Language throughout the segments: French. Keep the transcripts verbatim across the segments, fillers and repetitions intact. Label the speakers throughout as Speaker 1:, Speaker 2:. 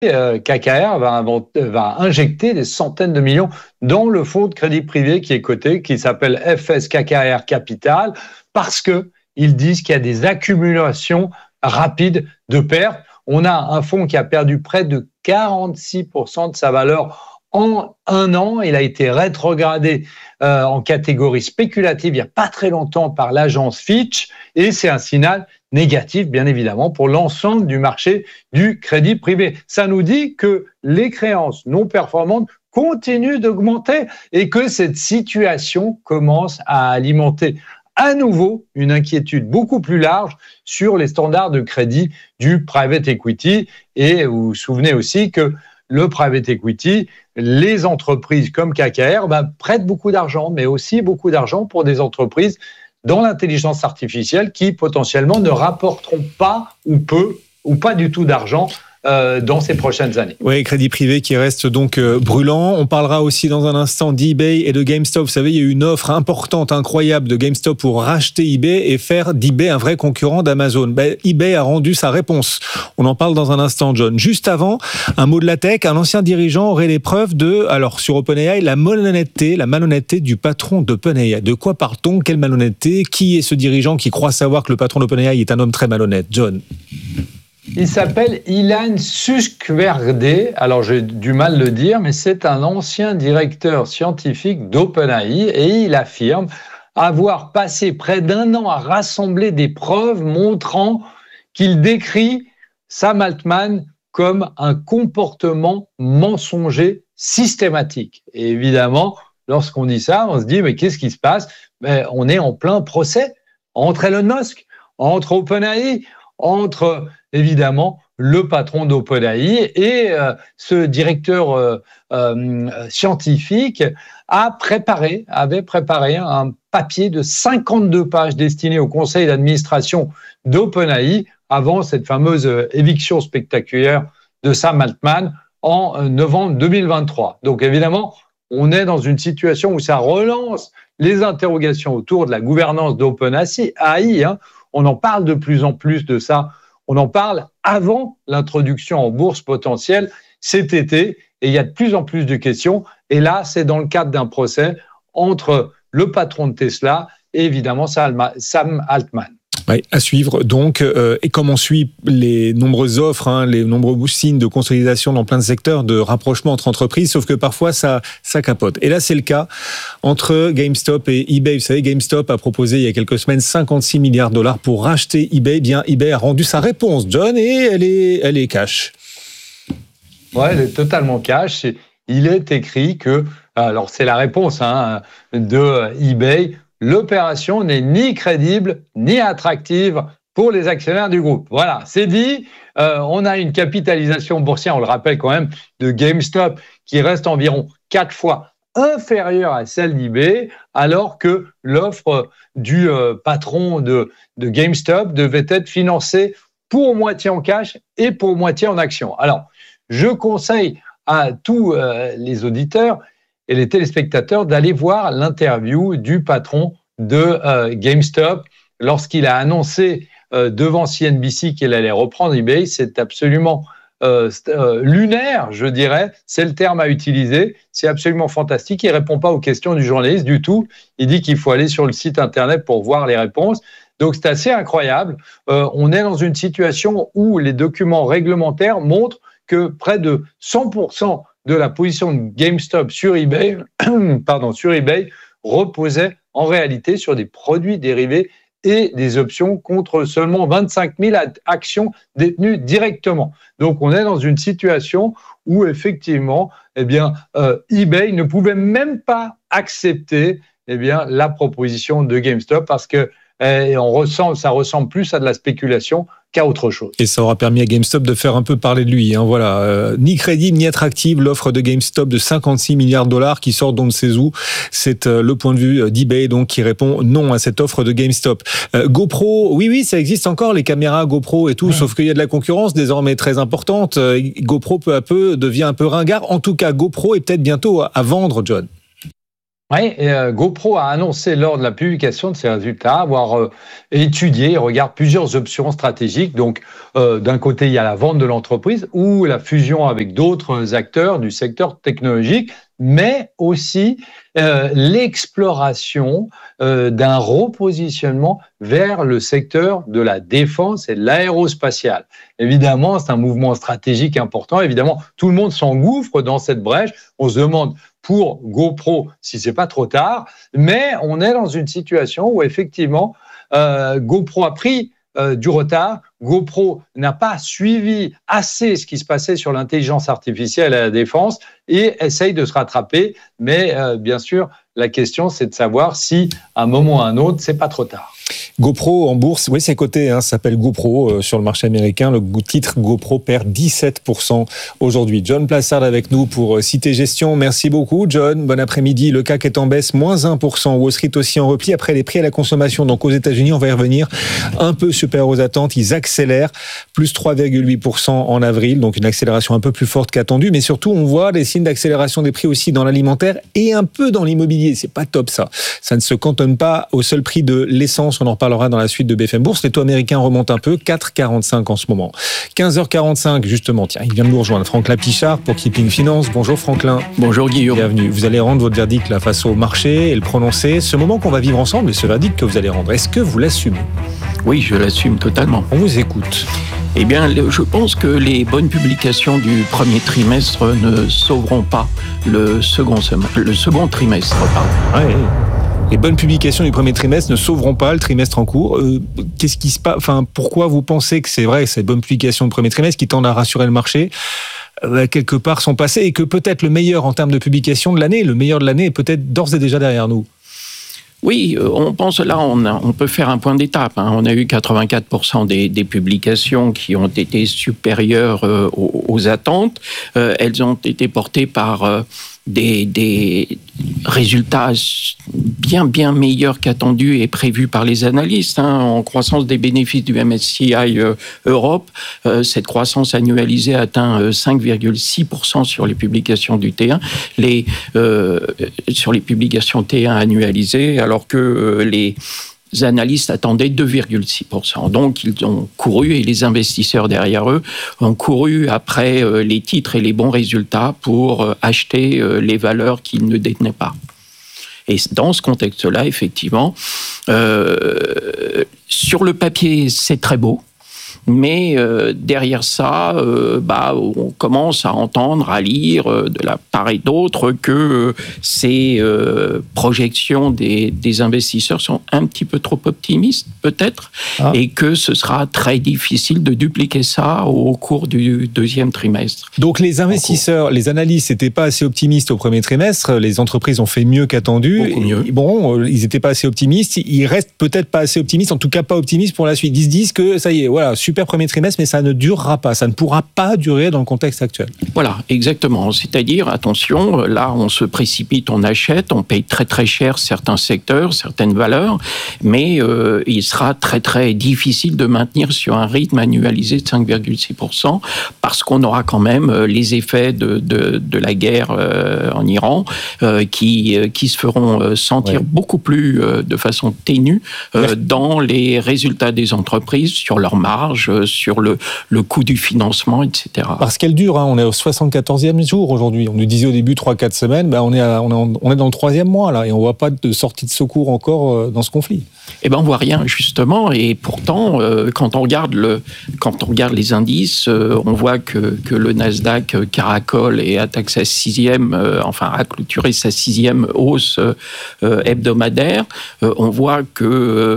Speaker 1: euh, K K R va, inventer, va injecter des centaines de millions dans le fonds de crédit privé qui est coté, qui s'appelle F S K K R Capital, parce qu'ils disent qu'il y a des accumulations rapides de pertes. On a un fonds qui a perdu près de quarante-six pour cent de sa valeur en un an. Il a été rétrogradé euh, en catégorie spéculative il n'y a pas très longtemps par l'agence Fitch, et c'est un signal négatif, bien évidemment, pour l'ensemble du marché du crédit privé. Ça nous dit que les créances non performantes continuent d'augmenter et que cette situation commence à alimenter à nouveau une inquiétude beaucoup plus large sur les standards de crédit du private equity. Et vous vous souvenez aussi que le private equity, les entreprises comme K K R ben, prêtent beaucoup d'argent, mais aussi beaucoup d'argent pour des entreprises dans l'intelligence artificielle qui potentiellement ne rapporteront pas ou peu ou pas du tout d'argent Euh, dans ces prochaines années.
Speaker 2: Oui, crédit privé qui reste donc euh, brûlant. On parlera aussi dans un instant d'eBay et de GameStop. Vous savez, il y a eu une offre importante, incroyable de GameStop pour racheter eBay et faire d'eBay un vrai concurrent d'Amazon. Ben, eBay a rendu sa réponse. On en parle dans un instant, John. Juste avant, un mot de la tech. Un ancien dirigeant aurait les preuves de, alors sur OpenAI, la malhonnêteté, la malhonnêteté du patron d'OpenAI. De quoi parle-t-on? Quelle malhonnêteté? Qui est ce dirigeant qui croit savoir que le patron d'OpenAI est un homme très malhonnête? John.
Speaker 1: Il s'appelle Ilan Susqueverde. Alors, j'ai du mal à le dire, mais c'est un ancien directeur scientifique d'OpenAI et il affirme avoir passé près d'un an à rassembler des preuves montrant qu'il décrit Sam Altman comme un comportement mensonger systématique. Et évidemment, lorsqu'on dit ça, on se dit, mais qu'est-ce qui se passe? Ben, on est en plein procès entre Elon Musk, entre OpenAI, entre évidemment le patron d'OpenAI, et euh, ce directeur euh, euh, scientifique a préparé, avait préparé un papier de cinquante-deux pages destiné au conseil d'administration d'OpenAI avant cette fameuse éviction spectaculaire de Sam Altman en novembre deux mille vingt-trois. Donc évidemment, on est dans une situation où ça relance les interrogations autour de la gouvernance d'OpenAI. Hein. On en parle de plus en plus de ça. On en parle avant l'introduction en bourse potentielle cet été, et il y a de plus en plus de questions. Et là, c'est dans le cadre d'un procès entre le patron de Tesla et évidemment Sam Altman.
Speaker 2: Oui, à suivre donc, euh, et comme on suit les nombreuses offres, hein, les nombreux signes de consolidation dans plein de secteurs, de rapprochement entre entreprises, sauf que parfois ça, ça capote. Et là c'est le cas entre GameStop et eBay. Vous savez, GameStop a proposé il y a quelques semaines cinquante-six milliards de dollars pour racheter eBay. Eh bien, eBay a rendu sa réponse, John, et elle est, elle est cash.
Speaker 1: Ouais, elle est totalement cash. Il est écrit que, alors c'est la réponse hein, de eBay. L'opération n'est ni crédible ni attractive pour les actionnaires du groupe. Voilà, c'est dit. Euh, on a une capitalisation boursière, on le rappelle quand même, de GameStop qui reste environ quatre fois inférieure à celle d'eBay, alors que l'offre du euh, patron de, de GameStop devait être financée pour moitié en cash et pour moitié en actions. Alors, je conseille à tous euh, les auditeurs et les téléspectateurs d'aller voir l'interview du patron de euh, GameStop lorsqu'il a annoncé euh, devant C N B C qu'il allait reprendre eBay. C'est absolument euh, euh, lunaire, je dirais. C'est le terme à utiliser. C'est absolument fantastique. Il ne répond pas aux questions du journaliste du tout. Il dit qu'il faut aller sur le site Internet pour voir les réponses. Donc, c'est assez incroyable. Euh, on est dans une situation où les documents réglementaires montrent que près de cent pour cent de la position de GameStop sur eBay, pardon, sur eBay reposait en réalité sur des produits dérivés et des options contre seulement vingt-cinq mille actions détenues directement. Donc, on est dans une situation où effectivement, eh bien, euh, eBay ne pouvait même pas accepter eh bien, la proposition de GameStop parce que eh, on ressent, ça ressemble plus à de la spéculation qu'à autre chose.
Speaker 2: Et ça aura permis à GameStop de faire un peu parler de lui. Hein, voilà, euh, ni crédible ni attractive, l'offre de GameStop de cinquante-six milliards de dollars qui sort d'on ne sait où. C'est euh, le point de vue d'eBay donc qui répond non à cette offre de GameStop. Euh, GoPro, oui oui, ça existe encore les caméras GoPro et tout, mmh. sauf qu'il y a de la concurrence désormais très importante. Euh, GoPro peu à peu devient un peu ringard. En tout cas, GoPro est peut-être bientôt à, à vendre, John.
Speaker 1: Oui, et euh, GoPro a annoncé lors de la publication de ses résultats avoir euh, étudié et regarde plusieurs options stratégiques. Donc, euh, d'un côté, il y a la vente de l'entreprise ou la fusion avec d'autres acteurs du secteur technologique, mais aussi euh, l'exploration euh, d'un repositionnement vers le secteur de la défense et de l'aérospatiale. Évidemment, c'est un mouvement stratégique important. Évidemment, tout le monde s'engouffre dans cette brèche. On se demande pour GoPro si c'est pas trop tard, mais on est dans une situation où effectivement euh, GoPro a pris euh, du retard. GoPro n'a pas suivi assez ce qui se passait sur l'intelligence artificielle à la défense et essaye de se rattraper. Mais euh, bien sûr, la question c'est de savoir si à un moment ou à un autre, c'est pas trop tard.
Speaker 2: GoPro en bourse, oui c'est coté, hein, ça s'appelle GoPro euh, sur le marché américain. Le titre GoPro perd dix-sept pour cent aujourd'hui. John Plassard avec nous pour euh, Cité Gestion. Merci beaucoup John, bon après-midi. Le C A C est en baisse, moins un pour cent. Wall Street aussi en repli après les prix à la consommation. Donc aux États-Unis, on va y revenir, un peu supérieur aux attentes. Ils accélèrent, plus trois virgule huit pour cent en avril, donc une accélération un peu plus forte qu'attendue. Mais surtout, on voit des signes d'accélération des prix aussi dans l'alimentaire et un peu dans l'immobilier. C'est pas top ça. Ça ne se cantonne pas au seul prix de l'essence. On en reparlera dans la suite de B F M Bourse. Les taux américains remontent un peu, quatre virgule quarante-cinq en ce moment. quinze heures quarante-cinq, justement, tiens, il vient de nous rejoindre. Franklin Pichard pour Keeping Finance. Bonjour Franklin.
Speaker 3: Bonjour Guillaume.
Speaker 2: Bienvenue. Vous allez rendre votre verdict là face au marché et le prononcer. Ce moment qu'on va vivre ensemble et ce verdict que vous allez rendre, est-ce que vous l'assumez ?
Speaker 3: Oui, je l'assume totalement.
Speaker 2: On vous écoute.
Speaker 3: Eh bien, je pense que les bonnes publications du premier trimestre ne sauveront pas le second, sem- le second trimestre. Pardon.
Speaker 2: Ouais. Les bonnes publications du premier trimestre ne sauveront pas le trimestre en cours. Euh, qu'est-ce qui se passe ? Enfin, pourquoi vous pensez que c'est vrai ces bonnes publications du premier trimestre qui tendent à rassurer le marché euh, quelque part sont passées et que peut-être le meilleur en termes de publication de l'année, le meilleur de l'année est peut-être d'ores et déjà derrière nous ?
Speaker 3: Oui, on pense là, on, a, on peut faire un point d'étape. Hein. On a eu quatre-vingt-quatre pour cent des, des publications qui ont été supérieures euh, aux, aux attentes. Euh, elles ont été portées par euh, des, des résultats bien bien meilleurs qu'attendus et prévus par les analystes. Hein. En croissance des bénéfices du M S C I euh, Europe, euh, cette croissance annualisée atteint euh, cinq virgule six pour cent sur les publications du T un, les, euh, sur les publications T un annualisées, alors que euh, les analystes attendaient deux virgule six pour cent. Donc, ils ont couru, et les investisseurs derrière eux ont couru après euh, les titres et les bons résultats pour euh, acheter euh, les valeurs qu'ils ne détenaient pas. Et dans ce contexte-là, effectivement, euh, sur le papier, c'est très beau. Mais euh, derrière ça, euh, bah, on commence à entendre, à lire euh, de la part et d'autre que euh, ces euh, projections des, des investisseurs sont un petit peu trop optimistes, peut-être, ah. et que ce sera très difficile de dupliquer ça au cours du deuxième trimestre.
Speaker 2: Donc les investisseurs, les analystes n'étaient pas assez optimistes au premier trimestre, les entreprises ont fait mieux qu'attendu.
Speaker 3: Beaucoup mieux.
Speaker 2: Et bon, ils n'étaient pas assez optimistes, ils restent peut-être pas assez optimistes, en tout cas pas optimistes pour la suite. Ils se disent que ça y est, voilà, super premier trimestre, mais ça ne durera pas, ça ne pourra pas durer dans le contexte actuel.
Speaker 3: Voilà, exactement. C'est-à-dire, attention, là, on se précipite, on achète, on paye très très cher certains secteurs, certaines valeurs, mais euh, il sera très très difficile de maintenir sur un rythme annualisé de cinq virgule six pour cent parce qu'on aura quand même les effets de, de, de la guerre euh, en Iran euh, qui, euh, qui se feront sentir ouais. beaucoup plus euh, de façon ténue euh, dans les résultats des entreprises, sur leurs marges, sur le, le coût du financement, et cetera.
Speaker 2: Parce qu'elle dure, hein, on est au soixante-quatorzième jour aujourd'hui. On nous disait au début trois à quatre semaines, ben on, est à, on, est en, on est dans le troisième mois là, et on ne voit pas de sortie de secours encore dans ce conflit.
Speaker 3: Eh ben on voit rien justement, et pourtant euh, quand on regarde le, quand on regarde les indices, euh, on voit que que le Nasdaq caracole et attaque sa sixième, euh, enfin a clôturé sa sixième hausse euh, hebdomadaire. Euh, on voit que euh,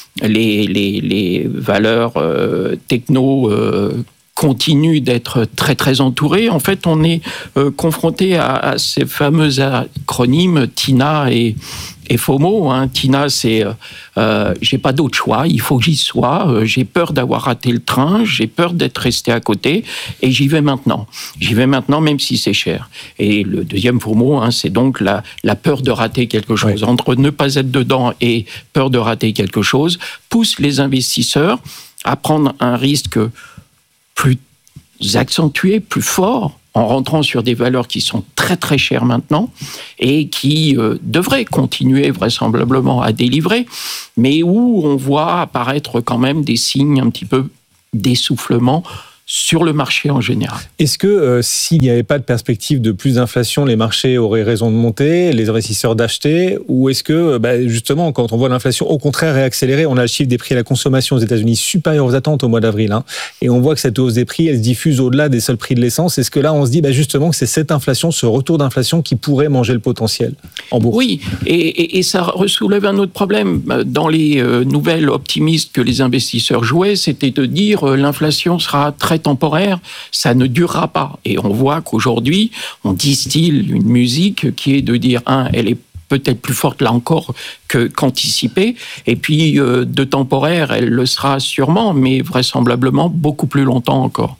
Speaker 3: les les les valeurs euh, techno euh, continue d'être très très entouré. En fait, on est euh, confronté à, à ces fameux acronymes TINA et, et FOMO. Hein. TINA, c'est euh, j'ai pas d'autre choix, il faut que j'y sois. Euh, j'ai peur d'avoir raté le train, j'ai peur d'être resté à côté, et j'y vais maintenant. J'y vais maintenant, même si c'est cher. Et le deuxième FOMO, hein, c'est donc la, la peur de rater quelque chose. Ouais. Entre ne pas être dedans et peur de rater quelque chose, pousse les investisseurs à prendre un risque plus accentué, plus fort, en rentrant sur des valeurs qui sont très très chères maintenant et qui euh, devraient continuer vraisemblablement à délivrer, mais où on voit apparaître quand même des signes un petit peu d'essoufflement sur le marché en général.
Speaker 2: Est-ce que euh, s'il n'y avait pas de perspective de plus d'inflation, les marchés auraient raison de monter, les investisseurs d'acheter, ou est-ce que bah, justement, quand on voit l'inflation au contraire réaccélérer, on a le chiffre des prix à la consommation aux États-Unis supérieur aux attentes au mois d'avril, hein, et on voit que cette hausse des prix, elle se diffuse au-delà des seuls prix de l'essence. Est-ce que là, on se dit bah, justement que c'est cette inflation, ce retour d'inflation qui pourrait manger le potentiel en bourse?
Speaker 3: Oui, et, et, et ça soulève un autre problème. Dans les euh, nouvelles optimistes que les investisseurs jouaient, c'était de dire euh, l'inflation sera très temporaire, ça ne durera pas. Et on voit qu'aujourd'hui, on distille une musique qui est de dire, un, elle est peut-être plus forte là encore que, qu'anticipée, et puis euh, de temporaire, elle le sera sûrement, mais vraisemblablement beaucoup plus longtemps encore.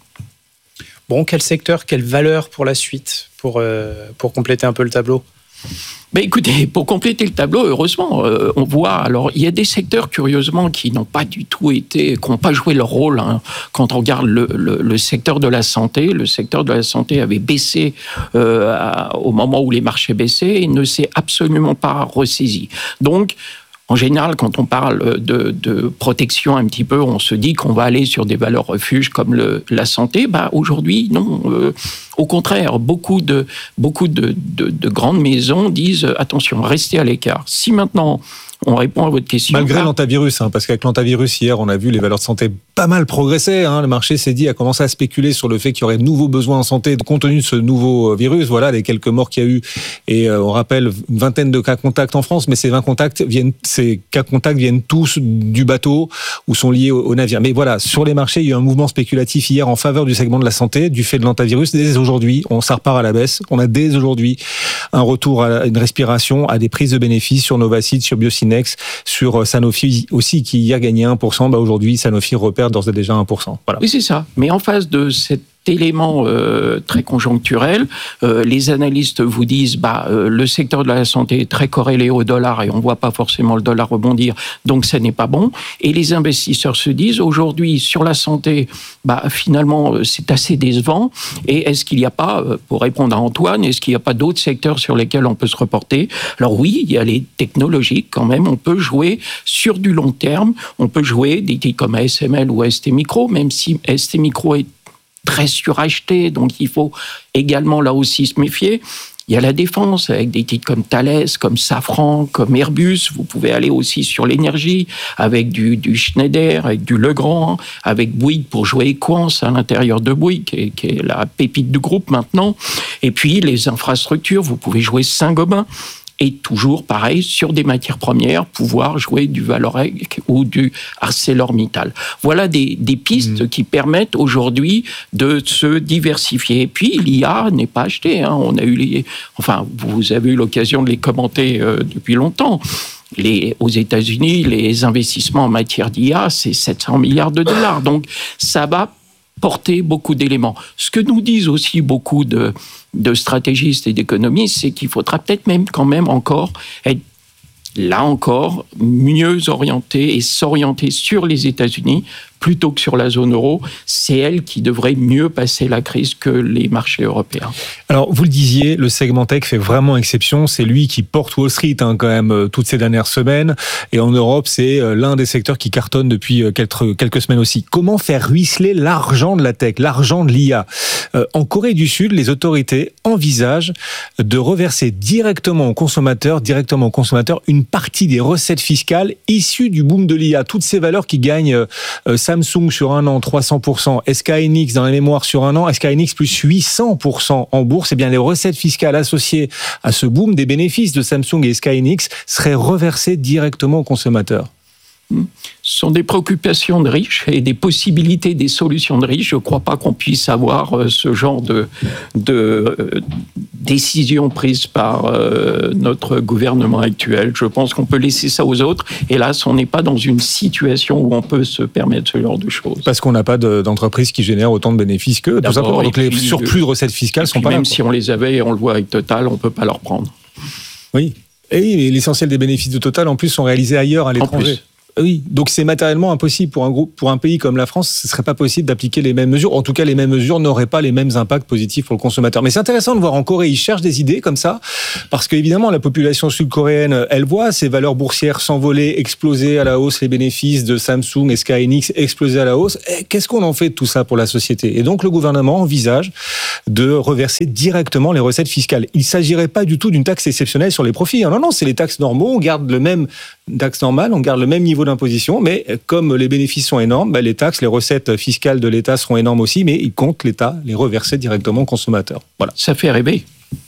Speaker 4: Bon, quel secteur, quelle valeur pour la suite, pour, euh, pour compléter un peu le tableau?
Speaker 3: Ben écoutez, pour compléter le tableau, heureusement, euh, on voit, alors il y a des secteurs curieusement qui n'ont pas du tout été, qui n'ont pas joué leur rôle. Hein. Quand on regarde le, le, le secteur de la santé, le secteur de la santé avait baissé euh, à, au moment où les marchés baissaient et ne s'est absolument pas ressaisi. Donc, en général, quand on parle de, de protection un petit peu, on se dit qu'on va aller sur des valeurs refuges comme le, la santé. Bah, aujourd'hui, non. Euh, au contraire, beaucoup de, beaucoup de, de, de grandes maisons disent « attention, restez à l'écart ». Si maintenant on répond à votre question...
Speaker 2: Malgré
Speaker 3: là,
Speaker 2: l'antivirus, hein, parce qu'avec l'antivirus, hier, on a vu les valeurs de santé pas mal progresser. Hein. Le marché s'est dit, a commencé à spéculer sur le fait qu'il y aurait de nouveaux besoins en santé compte tenu de ce nouveau virus. Voilà, les quelques morts qu'il y a eu. Et euh, on rappelle une vingtaine de cas contacts en France, mais ces vingt contacts viennent, ces cas contacts viennent tous du bateau ou sont liés au, au navire. Mais voilà, sur les marchés, il y a eu un mouvement spéculatif hier en faveur du segment de la santé, du fait de l'antivirus. Dès aujourd'hui, on ça repart à la baisse. On a dès aujourd'hui un retour à une respiration, à des prises de bénéfices sur Novacid, sur Biocinex, sur Sanofi aussi, qui hier gagnait un pour cent. Bah aujourd'hui, Sanofi repère d'ores et déjà un pour cent. Voilà.
Speaker 3: Oui, c'est ça. Mais en face de cette élément euh, très conjoncturel, euh, les analystes vous disent bah euh, le secteur de la santé est très corrélé au dollar et on voit pas forcément le dollar rebondir, donc ça n'est pas bon. Et les investisseurs se disent aujourd'hui sur la santé, bah finalement euh, c'est assez décevant. Et est-ce qu'il n'y a pas, euh, pour répondre à Antoine, est-ce qu'il n'y a pas d'autres secteurs sur lesquels on peut se reporter? Alors oui, il y a les technologiques quand même. On peut jouer sur du long terme. On peut jouer des titres comme A S M L ou S T Micro, même si S T Micro est très suracheté, donc il faut également là aussi se méfier. Il y a la défense avec des titres comme Thales, comme Safran, comme Airbus. Vous pouvez aller aussi sur l'énergie avec du, du Schneider, avec du Legrand, avec Bouygues pour jouer Equance à l'intérieur de Bouygues, qui est, qui est la pépite du groupe maintenant. Et puis les infrastructures, vous pouvez jouer Saint-Gobain. Et toujours, pareil, sur des matières premières, pouvoir jouer du Valorec ou du ArcelorMittal. Voilà des, des pistes mmh. qui permettent aujourd'hui de se diversifier. Et puis, l'I A n'est pas acheté. Hein. On a eu les, enfin, vous avez eu l'occasion de les commenter euh, depuis longtemps. Les, aux États-Unis, les investissements en matière d'I A, c'est sept cents milliards de dollars. Donc, ça va porter beaucoup d'éléments. Ce que nous disent aussi beaucoup de, de stratégistes et d'économistes, c'est qu'il faudra peut-être même quand même encore être, là encore, mieux orienté et s'orienter sur les États-Unis plutôt que sur la zone euro. C'est elle qui devrait mieux passer la crise que les marchés européens.
Speaker 2: Alors, vous le disiez, le segment tech fait vraiment exception. C'est lui qui porte Wall Street hein, quand même toutes ces dernières semaines. Et en Europe, c'est l'un des secteurs qui cartonne depuis quelques, quelques semaines aussi. Comment faire ruisseler l'argent de la tech, l'argent de l'I A? euh, En Corée du Sud, les autorités envisagent de reverser directement aux consommateurs, directement aux consommateurs, une partie des recettes fiscales issues du boom de l'I A. Toutes ces valeurs qui gagnent euh, Samsung sur un an, trois cents pour cent, S K hynix dans la mémoire sur un an, S K hynix plus huit cents pour cent en bourse, eh bien les recettes fiscales associées à ce boom des bénéfices de Samsung et S K hynix seraient reversées directement aux consommateurs.
Speaker 3: Ce sont des préoccupations de riches et des possibilités, des solutions de riches. Je ne crois pas qu'on puisse avoir ce genre de, de euh, décision prise par euh, notre gouvernement actuel. Je pense qu'on peut laisser ça aux autres. Hélas, on n'est pas dans une situation où on peut se permettre ce genre de choses.
Speaker 2: Parce qu'on n'a pas de, d'entreprise qui génère autant de bénéfices qu'eux, tout simplement. Donc les surplus de recettes fiscales sont pas là.
Speaker 3: Même si on les avait, on le voit avec Total, on ne peut pas leur prendre.
Speaker 2: Oui. Et l'essentiel des bénéfices de Total, en plus, sont réalisés ailleurs, à l'étranger. Oui, donc c'est matériellement impossible pour un groupe, pour un pays comme la France, ce serait pas possible d'appliquer les mêmes mesures. En tout cas, les mêmes mesures n'auraient pas les mêmes impacts positifs pour le consommateur. Mais c'est intéressant de voir en Corée, ils cherchent des idées comme ça, parce qu'évidemment, la population sud-coréenne, elle voit ses valeurs boursières s'envoler, exploser à la hausse, les bénéfices de Samsung et Sky Enix exploser à la hausse. Et qu'est-ce qu'on en fait de tout ça pour la société? Et donc, le gouvernement envisage de reverser directement les recettes fiscales. Il s'agirait pas du tout d'une taxe exceptionnelle sur les profits. Non, non, c'est les taxes normaux. On garde le même taxe normale, on garde le même niveau d'imposition, mais comme les bénéfices sont énormes, bah les taxes, les recettes fiscales de l'État seront énormes aussi, mais il compte l'État les reverser directement aux consommateurs. Voilà.
Speaker 3: Ça fait rêver.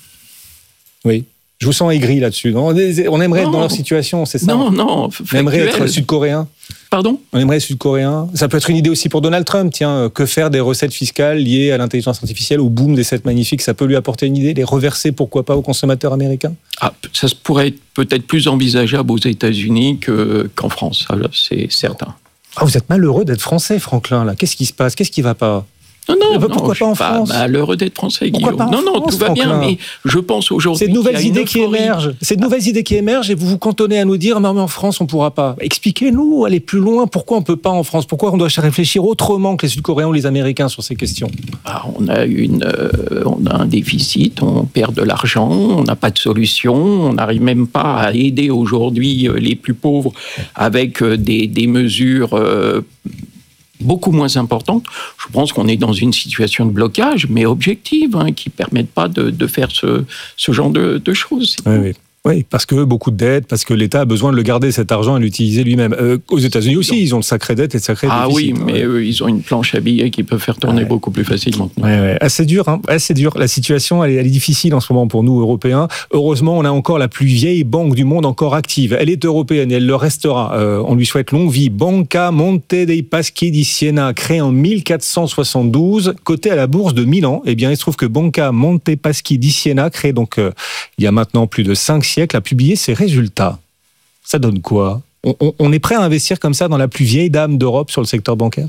Speaker 2: Oui. Je vous sens aigri là-dessus. Non, on aimerait non. être dans leur situation, c'est ça?
Speaker 3: Non, non.
Speaker 2: On aimerait être sud-coréen.
Speaker 3: Pardon?
Speaker 2: On aimerait être sud-coréen. Ça peut être une idée aussi pour Donald Trump. Tiens, que faire des recettes fiscales liées à l'intelligence artificielle, au boom des sept magnifiques? Ça peut lui apporter une idée? Les reverser, pourquoi pas, aux consommateurs américains?
Speaker 3: Ah, ça pourrait être peut-être plus envisageable aux États-Unis que, qu'en France. Alors, c'est certain.
Speaker 2: Ah, vous êtes malheureux d'être français, Franklin, là. Qu'est-ce qui se passe? Qu'est-ce qui ne va pas?
Speaker 3: Non, non,
Speaker 2: pourquoi
Speaker 3: non,
Speaker 2: pas
Speaker 3: je
Speaker 2: en
Speaker 3: suis pas
Speaker 2: France?
Speaker 3: malheureux d'être français,
Speaker 2: pourquoi
Speaker 3: Guillaume.
Speaker 2: pas en
Speaker 3: non, non,
Speaker 2: France,
Speaker 3: tout va
Speaker 2: Franklin.
Speaker 3: bien, mais je pense aujourd'hui.
Speaker 2: C'est de nouvelles
Speaker 3: qu'il y a
Speaker 2: idées qui émergent. C'est de nouvelles idées qui émergent et vous vous cantonnez à nous dire non, mais en France, on ne pourra pas. Expliquez-nous, allez plus loin. Pourquoi on ne peut pas en France? Pourquoi on doit réfléchir autrement que les Sud-Coréens ou les Américains sur ces questions?
Speaker 3: Ah, on a une, euh, on a un déficit, on perd de l'argent, on n'a pas de solution, on n'arrive même pas à aider aujourd'hui les plus pauvres avec des, des mesures. Euh, beaucoup moins importante. Je pense qu'on est dans une situation de blocage, mais objective, hein, qui ne permettent pas de, de faire ce, ce genre de, de choses.
Speaker 2: Oui, oui. Oui, parce que beaucoup de dettes, parce que l'État a besoin de le garder, cet argent, et l'utiliser lui-même. Euh, aux États-Unis aussi, ils ont le sacré dette et le sacré
Speaker 3: ah
Speaker 2: déficit.
Speaker 3: Ah oui, mais eux, ils ont une planche à billets qui peut faire tourner ouais. beaucoup plus facilement.
Speaker 2: Ouais, ouais. Assez dur, hein. Assez dur. La situation, elle est, elle est difficile en ce moment pour nous, Européens. Heureusement, on a encore la plus vieille banque du monde encore active. Elle est européenne et elle le restera. Euh, on lui souhaite longue vie. Banca Monte dei Paschi di Siena, créée en mille quatre cent soixante-douze, cotée à la bourse de Milan. Eh bien, il se trouve que Banca Monte Paschi di Siena, créée donc euh, il y a maintenant plus de cinq siècles, a publié ses résultats. Ça donne quoi? on, on, on est prêt à investir comme ça dans la plus vieille dame d'Europe sur le secteur bancaire?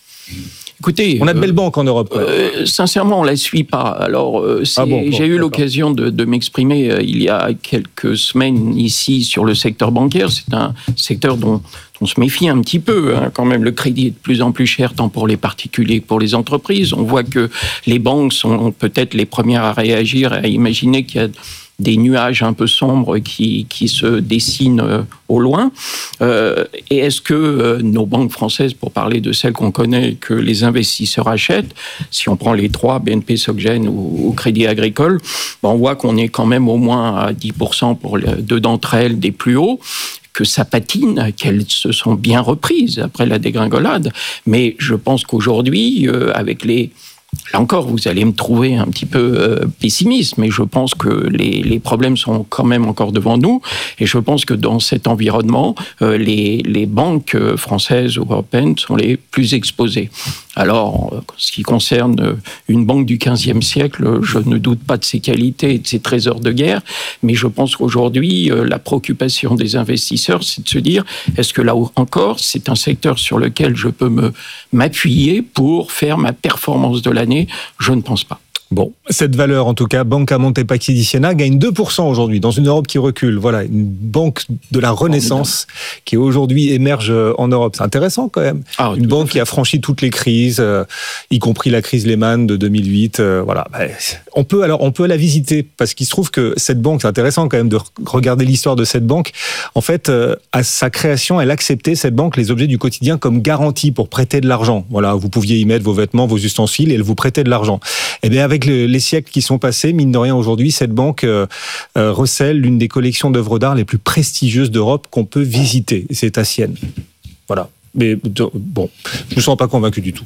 Speaker 3: Écoutez,
Speaker 2: on a de belles euh, banques en Europe.
Speaker 3: Euh, sincèrement, on la suit pas. Alors, euh,
Speaker 2: ah bon, bon,
Speaker 3: j'ai eu
Speaker 2: d'accord.
Speaker 3: l'occasion de, de m'exprimer euh, il y a quelques semaines ici sur le secteur bancaire. C'est un secteur dont on se méfie un petit peu. Hein, quand même, le crédit est de plus en plus cher, tant pour les particuliers que pour les entreprises. On voit que les banques sont peut-être les premières à réagir, à imaginer qu'il y a des nuages un peu sombres qui, qui se dessinent euh, au loin. Euh, et est-ce que euh, nos banques françaises, pour parler de celles qu'on connaît, que les investisseurs achètent, si on prend les trois, B N P, Soc-Gen ou, ou Crédit Agricole, ben on voit qu'on est quand même au moins à dix pour cent pour les, deux d'entre elles des plus hauts, que ça patine, qu'elles se sont bien reprises après la dégringolade. Mais je pense qu'aujourd'hui, euh, avec les... Là encore, vous allez me trouver un petit peu euh, pessimiste, mais je pense que les, les problèmes sont quand même encore devant nous. Et je pense que dans cet environnement, euh, les, les banques françaises ou européennes sont les plus exposées. Alors, en ce qui concerne une banque du quinzième siècle, je ne doute pas de ses qualités et de ses trésors de guerre, mais je pense qu'aujourd'hui, la préoccupation des investisseurs, c'est de se dire, est-ce que là encore, c'est un secteur sur lequel je peux me, m'appuyer pour faire ma performance de l'année? Je ne pense pas.
Speaker 2: Bon, cette valeur, en tout cas, Banca Monte Paschi di Siena, gagne deux pour cent aujourd'hui dans une Europe qui recule. Voilà, une banque de la Renaissance qui aujourd'hui émerge en Europe. C'est intéressant quand même. Ah, une banque qui a franchi toutes les crises, euh, y compris la crise Lehman de deux mille huit. Euh, voilà, on peut alors on peut la visiter parce qu'il se trouve que cette banque, c'est intéressant quand même de regarder l'histoire de cette banque. En fait, euh, à sa création, elle acceptait cette banque les objets du quotidien comme garantie pour prêter de l'argent. Voilà, vous pouviez y mettre vos vêtements, vos ustensiles, et elle vous prêtait de l'argent. Et bien avec Avec les siècles qui sont passés, mine de rien, aujourd'hui, cette banque euh, euh, recèle l'une des collections d'œuvres d'art les plus prestigieuses d'Europe qu'on peut visiter. C'est à Sienne. Voilà. Mais bon, je ne me sens pas convaincu du tout.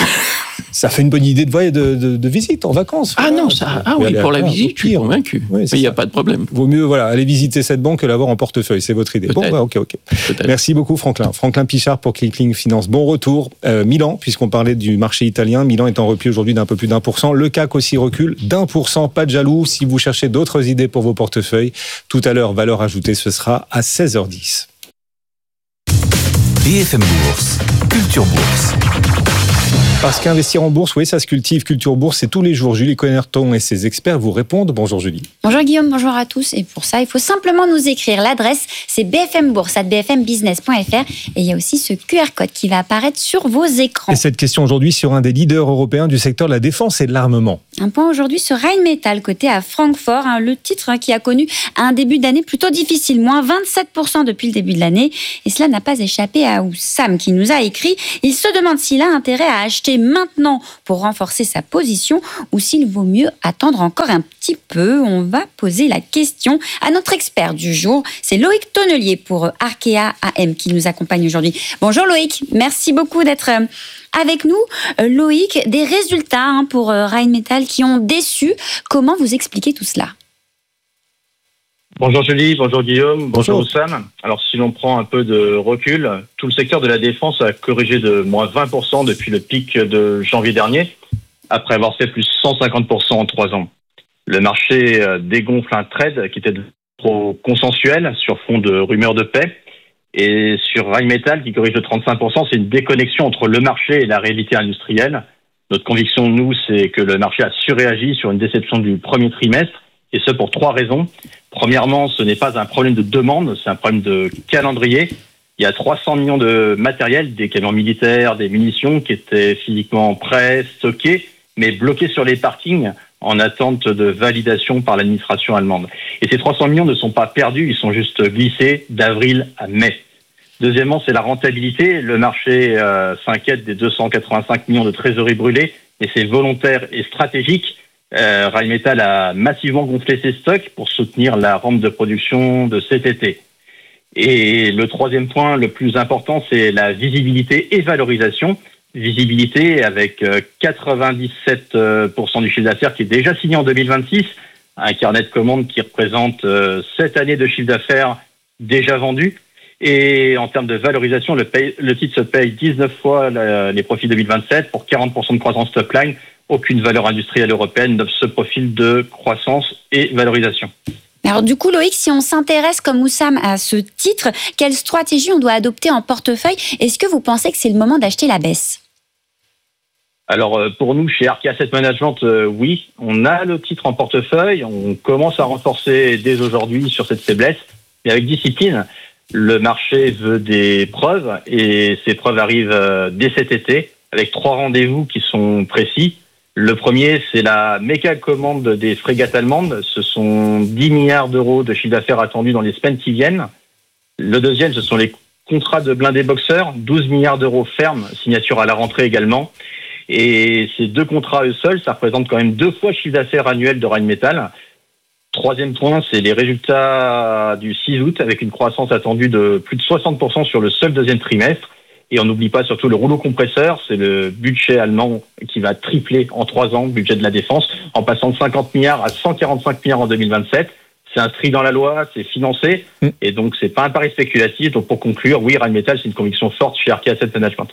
Speaker 2: Ça fait une bonne idée de, voyage, de, de, de visite en vacances.
Speaker 3: Ah voilà. non, ça, ah oui, pour la visite, je suis convaincu. Oui, mais il n'y a pas de problème.
Speaker 2: Vaut mieux voilà, aller visiter cette banque que l'avoir en portefeuille, c'est votre idée. Peut-être. Bon, bah, ok, ok. Peut-être. Merci beaucoup, Franklin. Franklin Pichard pour Clicking Finance. Bon retour. Euh, Milan, puisqu'on parlait du marché italien. Milan est en repli aujourd'hui d'un peu plus d'un pour cent. Le C A C aussi recule d'un pour cent. Pas de jaloux. Si vous cherchez d'autres idées pour vos portefeuilles, tout à l'heure, valeur ajoutée, ce sera à seize heures dix. B
Speaker 5: F M Bourse, Culture Bourse.
Speaker 2: Parce qu'investir en bourse, oui, ça se cultive. Culture Bourse, c'est tous les jours. Julie Connerton et ses experts vous répondent. Bonjour Julie.
Speaker 5: Bonjour Guillaume, bonjour à tous. Et pour ça, il faut simplement nous écrire. L'adresse, c'est b f m bourse arobase b f m business point f r. Et il y a aussi ce Q R code qui va apparaître sur vos écrans.
Speaker 2: Et cette question aujourd'hui sur un des leaders européens du secteur de la défense et de l'armement.
Speaker 5: Un point aujourd'hui sur Rheinmetall, coté à Francfort. Hein, le titre hein, qui a connu un début d'année plutôt difficile. Moins vingt-sept pour cent depuis le début de l'année. Et cela n'a pas échappé à Oussam qui nous a écrit. Il se demande s'il a intérêt à acheter maintenant pour renforcer sa position ou s'il vaut mieux attendre encore un petit peu. On va poser la question à notre expert du jour. C'est Loïc Tonnelier pour Arkea A M qui nous accompagne aujourd'hui. Bonjour Loïc, merci beaucoup d'être avec nous. Loïc, des résultats hein, pour Rheinmetall qui ont déçu. Comment vous expliquez tout cela ?
Speaker 6: Bonjour Julie, bonjour Guillaume, bonjour,
Speaker 2: bonjour
Speaker 6: Oussam. Alors si l'on prend un peu de recul, tout le secteur de la défense a corrigé de moins vingt pour cent depuis le pic de janvier dernier, après avoir fait plus cent cinquante pour cent en trois ans. Le marché dégonfle un trade qui était trop consensuel sur fond de rumeurs de paix. Et sur Rheinmetall qui corrige de trente-cinq pour cent, c'est une déconnexion entre le marché et la réalité industrielle. Notre conviction, nous, c'est que le marché a surréagi sur une déception du premier trimestre, et ce pour trois raisons. Premièrement, ce n'est pas un problème de demande, c'est un problème de calendrier. Il y a trois cents millions de matériel, des camions militaires, des munitions qui étaient physiquement prêts, stockés, mais bloqués sur les parkings en attente de validation par l'administration allemande. Et ces trois cents millions ne sont pas perdus, ils sont juste glissés d'avril à mai. Deuxièmement, c'est la rentabilité. Le marché euh, s'inquiète des deux cent quatre-vingt-cinq millions de trésorerie brûlée, et c'est volontaire et stratégique. Euh, Rheinmetall a massivement gonflé ses stocks pour soutenir la rampe de production de cet été. Et le troisième point, le plus important, c'est la visibilité et valorisation. Visibilité avec quatre-vingt-dix-sept pour cent du chiffre d'affaires qui est déjà signé en deux mille vingt-six, un carnet de commandes qui représente sept années de chiffre d'affaires déjà vendu. Et en termes de valorisation, le, paye, le titre se paye dix-neuf fois la, les profits deux mille vingt-sept pour quarante pour cent de croissance top line. Aucune valeur industrielle européenne n'offre ce profil de croissance et valorisation.
Speaker 5: Alors du coup, Loïc, si on s'intéresse comme Oussam à ce titre, quelle stratégie on doit adopter en portefeuille ? Est-ce que vous pensez que c'est le moment d'acheter la baisse ?
Speaker 6: Alors pour nous, chez Arkea Asset Management, euh, oui, on a le titre en portefeuille, on commence à renforcer dès aujourd'hui sur cette faiblesse, mais avec discipline. Le marché veut des preuves et ces preuves arrivent euh, dès cet été avec trois rendez-vous qui sont précis. Le premier, c'est la méga commande des frégates allemandes. Ce sont dix milliards d'euros de chiffre d'affaires attendus dans les semaines qui viennent. Le deuxième, ce sont les contrats de blindés boxeurs, douze milliards d'euros fermes, signature à la rentrée également. Et ces deux contrats eux seuls, ça représente quand même deux fois le chiffre d'affaires annuel de Rheinmetall. Troisième point, c'est les résultats du six août avec une croissance attendue de plus de soixante pour cent sur le seul deuxième trimestre. Et on n'oublie pas surtout le rouleau compresseur, c'est le budget allemand qui va tripler en trois ans, budget de la défense, en passant de cinquante milliards à cent quarante-cinq milliards en deux mille vingt-sept. C'est inscrit dans la loi, c'est financé, mmh. et donc c'est pas un pari spéculatif. Donc pour conclure, oui, Rheinmetall, c'est une conviction forte chez Arkea Asset Management.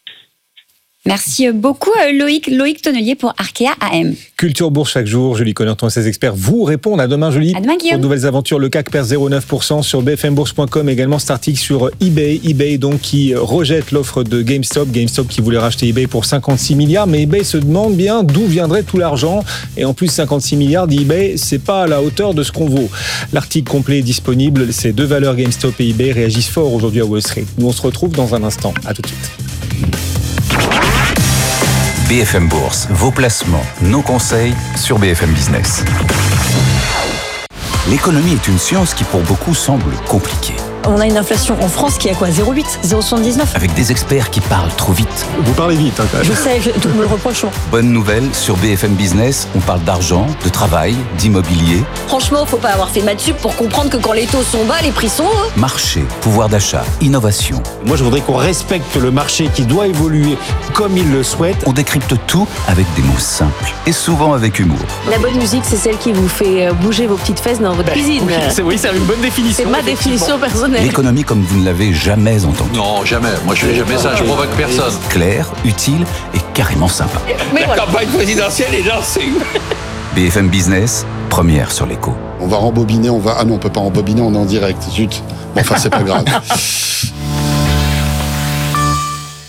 Speaker 5: Merci beaucoup Loïc, Loïc Tonnelier pour Arkea A M.
Speaker 2: Culture Bourse chaque jour, Julie Connerton et ses experts vous répondent. À demain Julie.
Speaker 5: À demain Guillaume.
Speaker 2: Pour de nouvelles aventures, le C A C perd zéro virgule neuf pour cent sur b f m bourse point com, également cet article sur eBay. eBay donc qui rejette l'offre de GameStop. GameStop qui voulait racheter eBay pour cinquante-six milliards, mais eBay se demande bien d'où viendrait tout l'argent. Et en plus cinquante-six milliards d'eBay, c'est pas à la hauteur de ce qu'on vaut. L'article complet est disponible. Ces deux valeurs GameStop et eBay réagissent fort aujourd'hui à Wall Street. Nous on se retrouve dans un instant. À tout de suite.
Speaker 7: B F M Bourse, vos placements, nos conseils sur B F M Business. L'économie est une science qui pour beaucoup semble compliquée.
Speaker 8: On a une inflation en France qui est à quoi ? zéro virgule huit, zéro virgule soixante-dix-neuf.
Speaker 7: Avec des experts qui parlent trop vite.
Speaker 2: Vous parlez vite, hein, quand même.
Speaker 8: Je sais, je, tout me le reproche.
Speaker 7: Bonne nouvelle, sur B F M Business, on parle d'argent, de travail, d'immobilier.
Speaker 8: Franchement, faut pas avoir fait maths sup pour comprendre que quand les taux sont bas, les prix sont hauts.
Speaker 7: Marché, pouvoir d'achat, innovation.
Speaker 9: Moi, je voudrais qu'on respecte le marché qui doit évoluer comme il le souhaite.
Speaker 7: On décrypte tout avec des mots simples et souvent avec humour.
Speaker 10: La bonne musique, c'est celle qui vous fait bouger vos petites fesses dans votre ben, cuisine.
Speaker 9: Oui, c'est, oui, c'est une bonne définition.
Speaker 10: C'est ma définition personnelle.
Speaker 7: L'économie comme vous ne l'avez jamais entendue.
Speaker 11: Non, jamais. Moi, je fais jamais ça. Je provoque personne.
Speaker 7: Claire, utile et carrément sympa.
Speaker 10: Mais
Speaker 11: La
Speaker 10: voilà.
Speaker 11: campagne présidentielle est lancée.
Speaker 7: B F M Business, première sur l'écho.
Speaker 12: On va rembobiner, on va... Ah non, on peut pas rembobiner, on est en direct. Zut. Bon, enfin, c'est pas grave.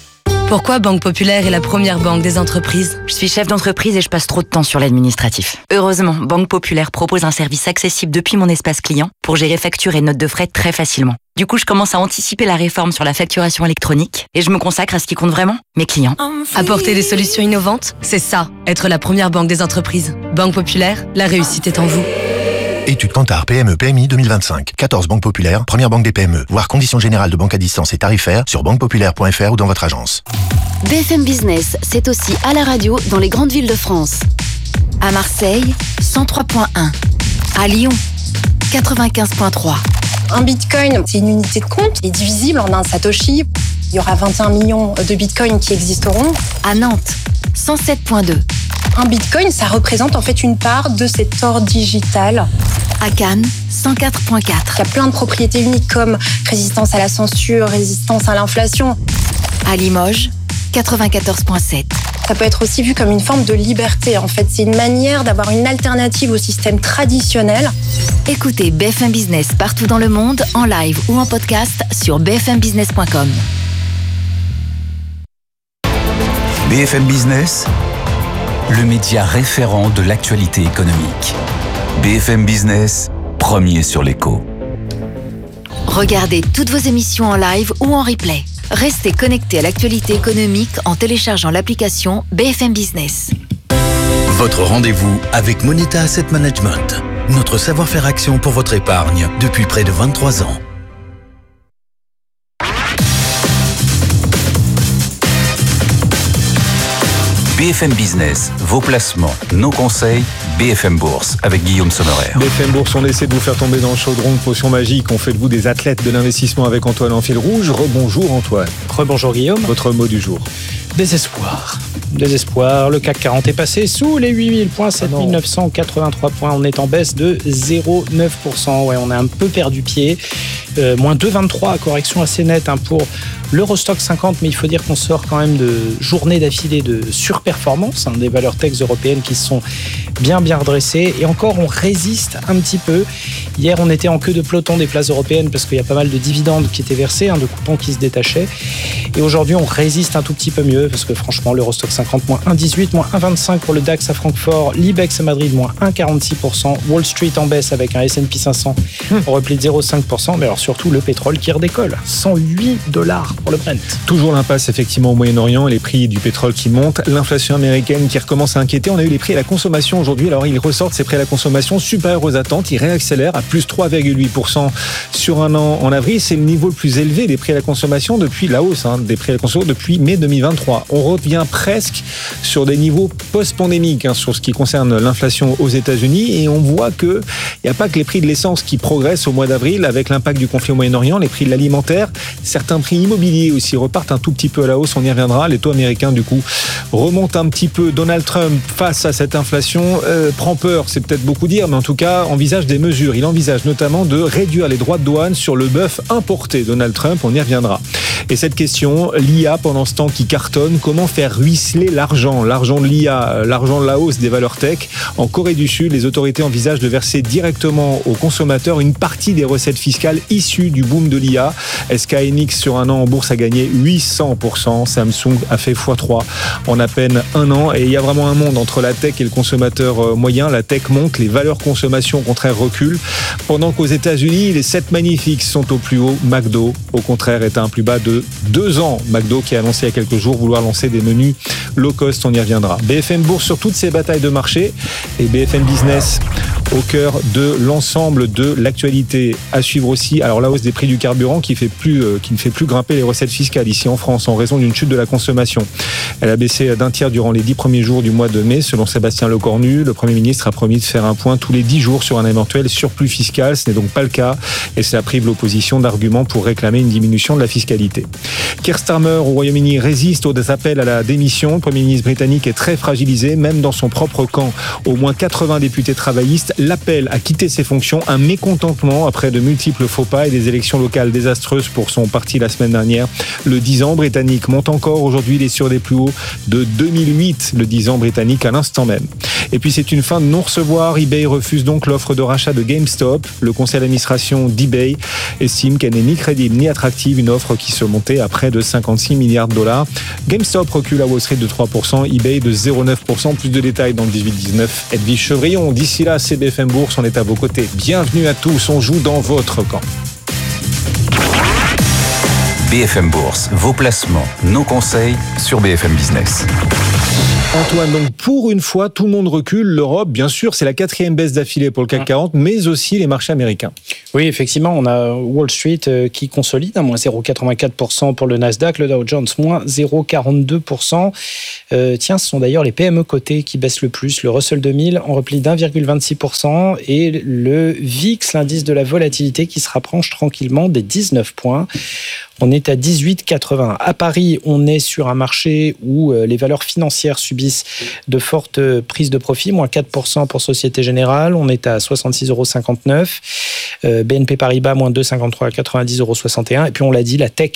Speaker 13: Pourquoi Banque Populaire est la première banque des entreprises?
Speaker 14: Je suis chef d'entreprise et je passe trop de temps sur l'administratif. Heureusement, Banque Populaire propose un service accessible depuis mon espace client pour gérer factures et notes de frais très facilement. Du coup, je commence à anticiper la réforme sur la facturation électronique et je me consacre à ce qui compte vraiment, mes clients.
Speaker 13: Apporter des solutions innovantes, c'est ça, être la première banque des entreprises. Banque Populaire, la réussite est en vous.
Speaker 15: Étude Kantar P M E P M I deux mille vingt-cinq. quatorze banques populaires, première banque des P M E. Voir conditions générales de banque à distance et tarifaires sur banque populaire point f r ou dans votre agence.
Speaker 16: B F M Business, c'est aussi à la radio dans les grandes villes de France. À Marseille, cent trois point un. À Lyon, quatre-vingt-quinze point trois.
Speaker 17: Un bitcoin, c'est une unité de compte, il est divisible en un satoshi. Il y aura vingt et un millions de bitcoins qui existeront.
Speaker 16: À Nantes, cent sept point deux.
Speaker 17: Un bitcoin, ça représente en fait une part de cet or digital.
Speaker 16: À Cannes, cent quatre point quatre.
Speaker 17: Il y a plein de propriétés uniques comme résistance à la censure, résistance à l'inflation.
Speaker 16: À Limoges, quatre-vingt-quatorze point sept.
Speaker 17: Ça peut être aussi vu comme une forme de liberté. En fait, c'est une manière d'avoir une alternative au système traditionnel.
Speaker 16: Écoutez B F M Business partout dans le monde, en live ou en podcast sur b f m business point com.
Speaker 7: B F M Business, le média référent de l'actualité économique. B F M Business, premier sur l'écho.
Speaker 16: Regardez toutes vos émissions en live ou en replay. Restez connectés à l'actualité économique en téléchargeant l'application B F M Business.
Speaker 18: Votre rendez-vous avec Moneta Asset Management. Notre savoir-faire action pour votre épargne depuis près de vingt-trois ans.
Speaker 7: B F M Business, vos placements, nos conseils, B F M Bourse avec Guillaume Sommerer.
Speaker 2: B F M Bourse, on essaie de vous faire tomber dans le chaudron de potions magiques. On fait de vous des athlètes de l'investissement avec Antoine en fil rouge. Rebonjour Antoine.
Speaker 4: Rebonjour Guillaume.
Speaker 2: Votre mot du jour.
Speaker 4: Désespoir. Désespoir. Le C A C quarante est passé sous les huit mille points, sept mille neuf cent quatre-vingt-trois points. On est en baisse de zéro virgule neuf pour cent. Ouais, on a un peu perdu pied. Euh, moins deux virgule vingt-trois, correction assez nette hein, pour l'Eurostock cinquante, mais il faut dire qu'on sort quand même de journées d'affilée de surperformance, hein, des valeurs techs européennes qui se sont bien bien redressées. Et encore, on résiste un petit peu. Hier, on était en queue de peloton des places européennes parce qu'il y a pas mal de dividendes qui étaient versés, hein, de coupons qui se détachaient. Et aujourd'hui, on résiste un tout petit peu mieux parce que franchement, l'Eurostock cinquante, moins un virgule dix-huit, moins un virgule vingt-cinq pour le DAX à Francfort, l'Ibex à Madrid, moins un virgule quarante-six pour cent, Wall Street en baisse avec un S and P cinq cents en repli de zéro virgule cinq pour cent, mais alors surtout le pétrole qui redécolle, cent huit dollars pour le Brent.
Speaker 2: Toujours l'impasse effectivement au Moyen-Orient et les prix du pétrole qui montent, l'inflation américaine qui recommence à inquiéter. On a eu les prix à la consommation aujourd'hui, alors ils ressortent ces prix à la consommation supérieurs aux attentes, ils réaccélèrent à plus trois virgule huit pour cent sur un an en avril. C'est le niveau le plus élevé des prix à la consommation depuis la hausse hein, des prix à la consommation depuis mai deux mille vingt-trois. On revient presque sur des niveaux post-pandémiques hein, sur ce qui concerne l'inflation aux États-Unis et on voit que il n'y a pas que les prix de l'essence qui progressent au mois d'avril avec l'impact du conflit au Moyen-Orient, les prix de l'alimentaire, certains prix immobiliers aussi repartent un tout petit peu à la hausse, on y reviendra. Les taux américains du coup remontent un petit peu. Donald Trump face à cette inflation euh, prend peur, c'est peut-être beaucoup dire, mais en tout cas envisage des mesures. Il envisage notamment de réduire les droits de douane sur le bœuf importé. Donald Trump, on y reviendra. Et cette question, l'I A pendant ce temps qui cartonne, comment faire ruisseler l'argent, l'argent de l'I A, l'argent de la hausse des valeurs tech. En Corée du Sud, les autorités envisagent de verser directement aux consommateurs une partie des recettes fiscales issues du boom de l'I A. S K Hynix sur un an en bourse a gagné huit cents pour cent, Samsung a fait fois trois en à peine un an et il y a vraiment un monde entre la tech et le consommateur moyen. La tech monte, les valeurs consommation au contraire reculent, pendant qu'aux États-Unis les sept magnifiques sont au plus haut. McDo au contraire est à un plus bas de deux ans. McDo qui a annoncé il y a quelques jours vouloir lancer des menus low cost, on y reviendra. B F M Bourse sur toutes ces batailles de marché et B F M Business au cœur de l'ensemble de l'actualité. À suivre aussi, alors la hausse des prix du carburant qui, fait plus, euh, qui ne fait plus grimper les recettes fiscales ici en France en raison d'une chute de la consommation. Elle a baissé d'un tiers durant les dix premiers jours du mois de mai. Selon Sébastien Lecornu, le Premier ministre a promis de faire un point tous les dix jours sur un éventuel surplus fiscal. Ce n'est donc pas le cas et cela prive l'opposition d'arguments pour réclamer une diminution de la fiscalité. Keir Starmer au Royaume-Uni résiste aux appels à la démission. Le Premier ministre britannique est très fragilisé, même dans son propre camp. Au moins quatre-vingts députés travaillistes l'appelle à quitter ses fonctions, un mécontentement après de multiples faux pas et des élections locales désastreuses pour son parti la semaine dernière. Le dix ans britannique monte encore aujourd'hui, il est sur des plus hauts de deux mille huit, le dix ans britannique à l'instant même. Et puis c'est une fin de non-recevoir, eBay refuse donc l'offre de rachat de GameStop. Le conseil d'administration d'eBay estime qu'elle n'est ni crédible ni attractive, une offre qui se montait à près de cinquante-six milliards de dollars. GameStop recule à Wall Street de trois pour cent, eBay de zéro virgule neuf pour cent. Plus de détails dans le dix-huit dix-neuf. Edwige Chevrillon, d'ici là, c'est B F M Bourse, on est à vos côtés. Bienvenue à tous, on joue dans votre camp.
Speaker 7: B F M Bourse, vos placements, nos conseils sur B F M Business.
Speaker 2: Antoine, donc pour une fois, tout le monde recule. L'Europe, bien sûr, c'est la quatrième baisse d'affilée pour le C A C quarante, mais aussi les marchés américains.
Speaker 4: Oui, effectivement, on a Wall Street qui consolide, à moins zéro virgule quatre-vingt-quatre pour cent pour le Nasdaq, le Dow Jones, moins zéro virgule quarante-deux pour cent. Euh, tiens, ce sont d'ailleurs les P M E cotées qui baissent le plus. Le Russell deux mille en repli d'un virgule vingt-six pour cent et le V I X, l'indice de la volatilité, qui se rapproche tranquillement des dix-neuf points. On est à dix-huit virgule quatre-vingts. À Paris, on est sur un marché où les valeurs financières subissent de fortes prises de profit, moins quatre pour cent pour Société Générale. On est à soixante-six virgule cinquante-neuf euros. B N P Paribas, moins deux virgule cinquante-trois à quatre-vingt-dix virgule soixante et un. Et puis on l'a dit, la tech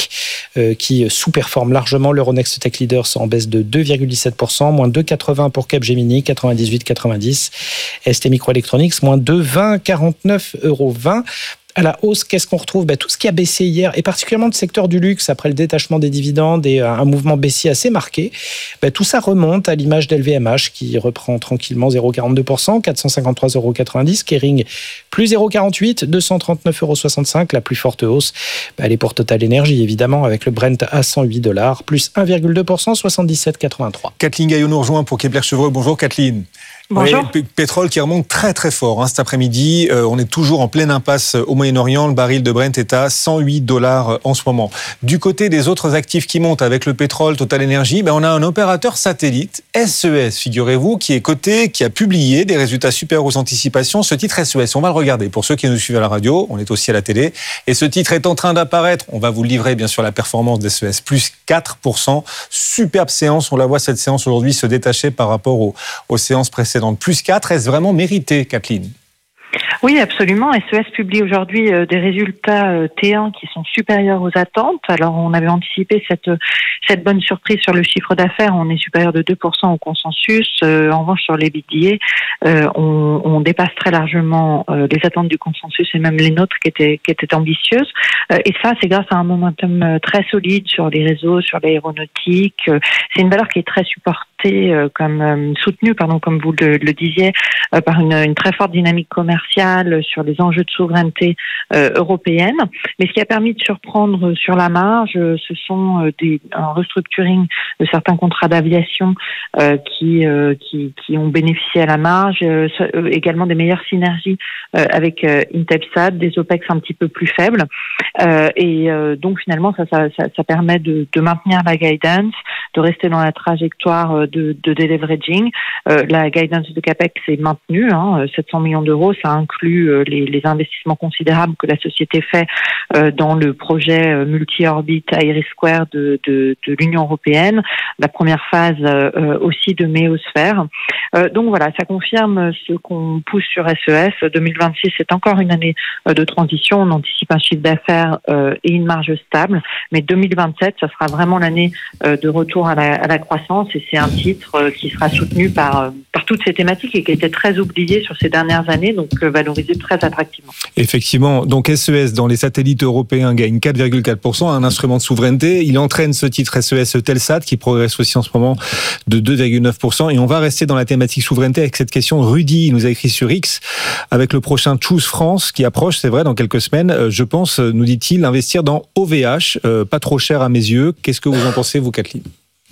Speaker 4: qui sous-performe largement. L'Euronext Tech Leaders en baisse de deux virgule dix-sept pour cent, moins deux virgule quatre-vingts pour Capgemini, quatre-vingt-dix-huit virgule quatre-vingt-dix. S T Microelectronics, moins deux virgule vingt, quarante-neuf virgule vingt euros. À la hausse, qu'est-ce qu'on retrouve ? Ben, tout ce qui a baissé hier, et particulièrement le secteur du luxe, après le détachement des dividendes et un mouvement baissier assez marqué, ben, tout ça remonte à l'image d'L V M H qui reprend tranquillement zéro virgule quarante-deux pour cent, quatre cent cinquante-trois virgule quatre-vingt-dix. Kering, plus zéro virgule quarante-huit, deux cent trente-neuf virgule soixante-cinq. La plus forte hausse, ben, elle est pour Total Energy, évidemment, avec le Brent à cent huit dollars, plus un virgule deux pour cent, soixante-dix-sept virgule quatre-vingt-trois.
Speaker 2: Kathleen Gaillot nous rejoint pour Kepler Chevreux. Bonjour Kathleen.
Speaker 19: Bonjour.
Speaker 2: Oui, pétrole qui remonte très très fort hein, cet après-midi. Euh, on est toujours en pleine impasse au Moyen-Orient. Le baril de Brent est à cent huit dollars en ce moment. Du côté des autres actifs qui montent avec le pétrole, Total Energy, ben on a un opérateur satellite, S E S, figurez-vous, qui est coté, qui a publié des résultats supérieurs aux anticipations. Ce titre S E S, on va le regarder. Pour ceux qui nous suivent à la radio, on est aussi à la télé. Et ce titre est en train d'apparaître. On va vous livrer bien sûr la performance d'S E S, plus quatre pour cent. Superbe séance. On la voit cette séance aujourd'hui se détacher par rapport aux, aux séances précédentes. Plus quatre, est-ce vraiment mérité, Kathleen ?
Speaker 19: Oui, absolument. S E S publie aujourd'hui des résultats T un qui sont supérieurs aux attentes. Alors, on avait anticipé cette cette bonne surprise sur le chiffre d'affaires. On est supérieur de deux pour cent au consensus. Euh, en revanche, sur l'E B I T D A, euh, on, on dépasse très largement euh, les attentes du consensus et même les nôtres qui étaient qui étaient ambitieuses. Euh, et ça, c'est grâce à un momentum très solide sur les réseaux, sur l'aéronautique. Euh, c'est une valeur qui est très supportée, euh, comme euh, soutenue, pardon, comme vous le, le disiez, euh, par une, une très forte dynamique commerciale sur les enjeux de souveraineté euh, européenne. Mais ce qui a permis de surprendre sur la marge, ce sont euh, des un restructuring de certains contrats d'aviation euh, qui, euh, qui qui ont bénéficié à la marge, euh, également des meilleures synergies euh, avec euh, Intelsat, des OPEX un petit peu plus faibles, euh, et euh, donc finalement ça, ça ça ça permet de, de maintenir la guidance, de rester dans la trajectoire de, de deleveraging. Euh, la guidance de CAPEX est maintenue, hein, sept cents millions d'euros, ça inclut euh, les, les investissements considérables que la société fait euh, dans le projet euh, multi-orbite Iris² de, de, de l'Union européenne, la première phase euh, aussi de Méosphère. Euh, donc voilà, ça confirme ce qu'on pousse sur S E S. deux mille vingt-six, c'est encore une année euh, de transition. On anticipe un chiffre d'affaires euh, et une marge stable, mais deux mille vingt-sept, ça sera vraiment l'année euh, de retour à la, à la croissance, et c'est un titre euh, qui sera soutenu par, euh, par toutes ces thématiques et qui a été très oublié sur ces dernières années, donc euh, valorisé très attractivement.
Speaker 2: Effectivement, donc S E S dans les satellites européens gagne quatre virgule quatre pour cent, un instrument de souveraineté. Il entraîne ce titre S E S Telsat qui progresse aussi en ce moment de deux virgule neuf pour cent. Et on va rester dans la thématique souveraineté avec cette question. Rudy il nous a écrit sur X avec le prochain Choose France qui approche, c'est vrai, dans quelques semaines. Je pense, nous dit-il, investir dans O V H, euh, pas trop cher à mes yeux. Qu'est-ce que vous en pensez, vous, Kathleen ?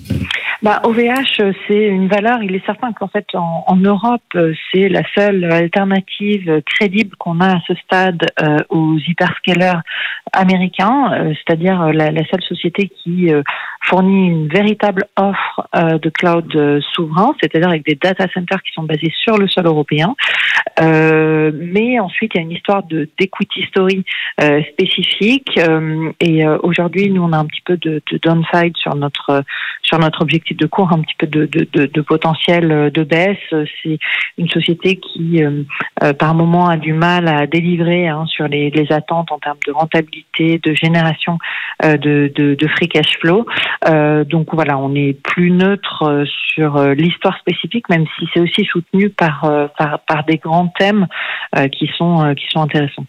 Speaker 19: Bah, O V H, c'est une valeur, il est certain qu'en fait, en, en Europe, c'est la seule alternative crédible qu'on a à ce stade euh, aux hyperscalers américains, euh, c'est-à-dire la, la seule société qui euh, fournit une véritable offre euh, de cloud euh, souverain, c'est-à-dire avec des data centers qui sont basés sur le sol européen. Euh, mais ensuite, il y a une histoire de d'equity story euh, spécifique, euh, et euh, aujourd'hui, nous, on a un petit peu de, de downside sur notre sur notre objectif d'études de cours un petit peu de, de, de, de potentiel de baisse. C'est une société qui, euh, par moment, a du mal à délivrer hein, sur les, les attentes en termes de rentabilité, de génération euh, de, de, de free cash flow. Euh, donc voilà, on est plus neutre sur l'histoire spécifique, même si c'est aussi soutenu par, par, par des grands thèmes euh, qui sont, euh, qui sont intéressants.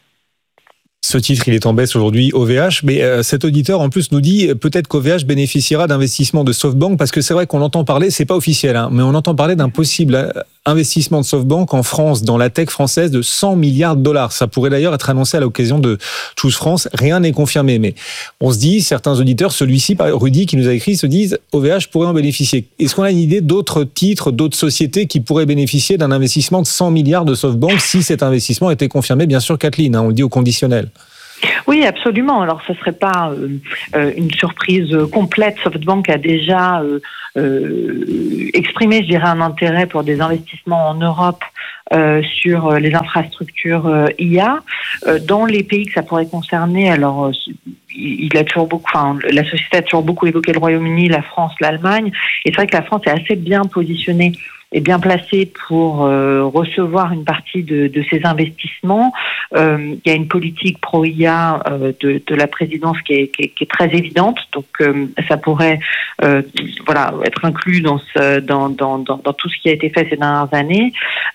Speaker 2: Ce titre, il est en baisse aujourd'hui, O V H, mais euh, cet auditeur en plus nous dit peut-être qu'O V H bénéficiera d'investissements de SoftBank, parce que c'est vrai qu'on entend parler, c'est pas officiel, hein, mais on entend parler d'un possible investissement de SoftBank en France, dans la tech française, de cent milliards de dollars. Ça pourrait d'ailleurs être annoncé à l'occasion de Choose France. Rien n'est confirmé, mais on se dit, certains auditeurs, celui-ci, Rudy, qui nous a écrit, se disent O V H pourrait en bénéficier. Est-ce qu'on a une idée d'autres titres, d'autres sociétés qui pourraient bénéficier d'un investissement de cent milliards de SoftBank si cet investissement était confirmé? Bien sûr, Kathleen, hein, on le dit au conditionnel.
Speaker 19: Oui, absolument. Alors, ce ne serait pas euh, une surprise complète. SoftBank a déjà euh, euh, exprimé, je dirais, un intérêt pour des investissements en Europe euh, sur les infrastructures euh, I A. Euh, dans les pays que ça pourrait concerner, alors euh, il a toujours beaucoup, enfin, la société a toujours beaucoup évoqué le Royaume-Uni, la France, l'Allemagne. Et c'est vrai que la France est assez bien positionnée est bien placé pour euh, recevoir une partie de, de ces investissements. Euh, il y a une politique pro-I A euh, de, de la présidence qui est, qui est, qui est très évidente, donc euh, ça pourrait euh, voilà, être inclus dans, ce, dans, dans, dans, dans tout ce qui a été fait ces dernières années.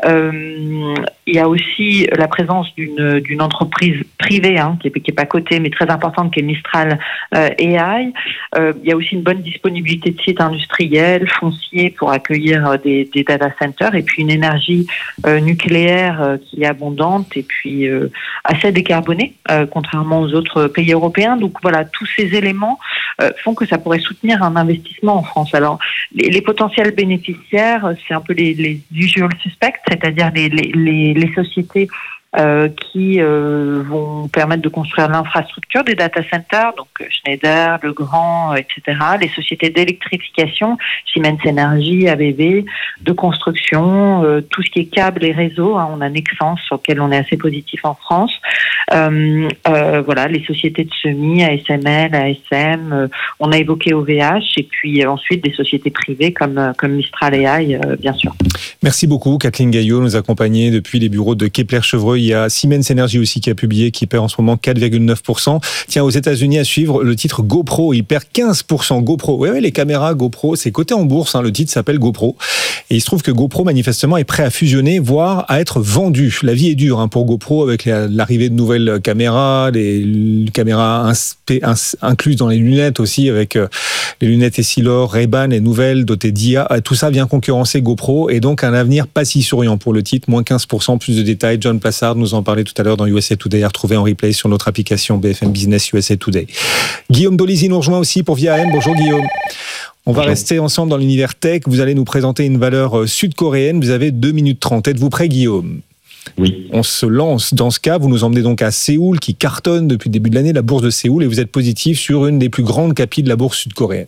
Speaker 19: Euh, il y a aussi la présence d'une, d'une entreprise privée, hein, qui n'est qui est pas cotée, mais très importante, qui est Mistral euh, A I. Euh, il y a aussi une bonne disponibilité de sites industriels, fonciers, pour accueillir des, des data centers, et puis une énergie euh, nucléaire euh, qui est abondante et puis euh, assez décarbonée, euh, contrairement aux autres pays européens. Donc voilà, tous ces éléments euh, font que ça pourrait soutenir un investissement en France. Alors, les, les potentiels bénéficiaires, c'est un peu les, les usual suspects, c'est-à-dire les, les, les, les sociétés Euh, qui euh, vont permettre de construire l'infrastructure des data centers, donc Schneider, Legrand, et cetera. Les sociétés d'électrification, Siemens Energy, A B B, de construction, euh, tout ce qui est câbles et réseaux. Hein, on a Nexans sur lequel on est assez positif en France. Euh, euh, voilà, les sociétés de semis, A S M L, A S M. Euh, on a évoqué O V H et puis euh, ensuite des sociétés privées comme comme Mistral A I, euh, bien sûr.
Speaker 2: Merci beaucoup, Kathleen Gaillot, nous accompagner depuis les bureaux de Kepler-Chevreux. Il y a Siemens Energy aussi qui a publié, qui perd en ce moment quatre virgule neuf pour cent. Tiens, aux États-Unis à suivre, le titre GoPro, il perd quinze pour cent. GoPro, ouais, ouais, les caméras GoPro, c'est coté en bourse, hein, le titre s'appelle GoPro. Et il se trouve que GoPro, manifestement, est prêt à fusionner, voire à être vendu. La vie est dure hein, pour GoPro, avec l'arrivée de nouvelles caméras, les caméras incluses dans les lunettes aussi, avec les lunettes Essilor, Ray-Ban, les nouvelles dotées d'I A. Tout ça vient concurrencer GoPro, et donc un avenir pas si souriant pour le titre, moins quinze pour cent. Plus de détails, John Plassard nous en parlait tout à l'heure dans U S A Today, à retrouver en replay sur notre application B F M Business U S A Today. Guillaume Dolizy nous rejoint aussi pour Via M. Bonjour Guillaume. On va Bonjour. Rester ensemble dans l'univers tech. Vous allez nous présenter une valeur sud-coréenne. Vous avez deux minutes trente. Êtes-vous prêt, Guillaume ?
Speaker 20: Oui.
Speaker 2: On se lance dans ce cas. Vous nous emmenez donc à Séoul, qui cartonne depuis le début de l'année, la bourse de Séoul, et vous êtes positif sur une des plus grandes capitales de la bourse sud-coréenne.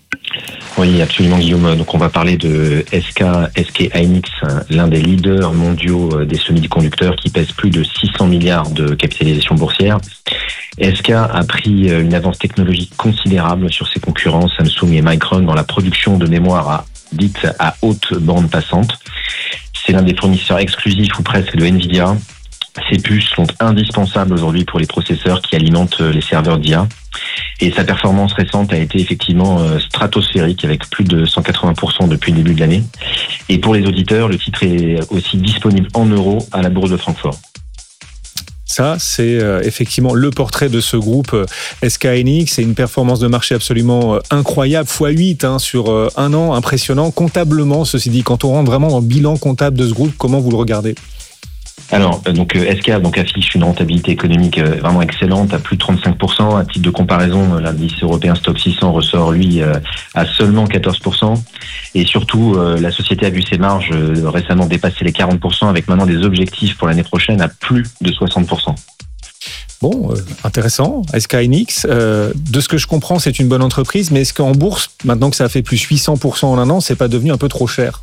Speaker 20: Oui, absolument, Guillaume. Donc, on va parler de S K, S K Hynix, l'un des leaders mondiaux des semi-conducteurs qui pèse plus de six cents milliards de capitalisation boursière. S K a pris une avance technologique considérable sur ses concurrents Samsung et Micron dans la production de mémoire à, dite à haute bande passante. C'est l'un des fournisseurs exclusifs ou presque de Nvidia. Ces puces sont indispensables aujourd'hui pour les processeurs qui alimentent les serveurs d'I A. Et sa performance récente a été effectivement stratosphérique, avec plus de cent quatre-vingts pour cent depuis le début de l'année. Et pour les auditeurs, le titre est aussi disponible en euros à la bourse de Francfort.
Speaker 2: Ça, c'est effectivement le portrait de ce groupe S K Hynix. C'est une performance de marché absolument incroyable, fois huit hein, sur un an, impressionnant. Comptablement, ceci dit, quand on rentre vraiment dans le bilan comptable de ce groupe, comment vous le regardez ?
Speaker 20: Alors, donc S K donc affiche une rentabilité économique vraiment excellente, à plus de trente-cinq pour cent. À titre de comparaison, l'indice européen Stoxx six cents ressort, lui, à seulement quatorze pour cent. Et surtout, la société a vu ses marges récemment dépasser les quarante pour cent, avec maintenant des objectifs pour l'année prochaine à plus de soixante pour cent.
Speaker 2: Bon, euh, intéressant. S K Hynix, euh, de ce que je comprends, c'est une bonne entreprise, mais est-ce qu'en bourse, maintenant que ça a fait plus huit cents pour cent en un an, c'est pas devenu un peu trop cher ?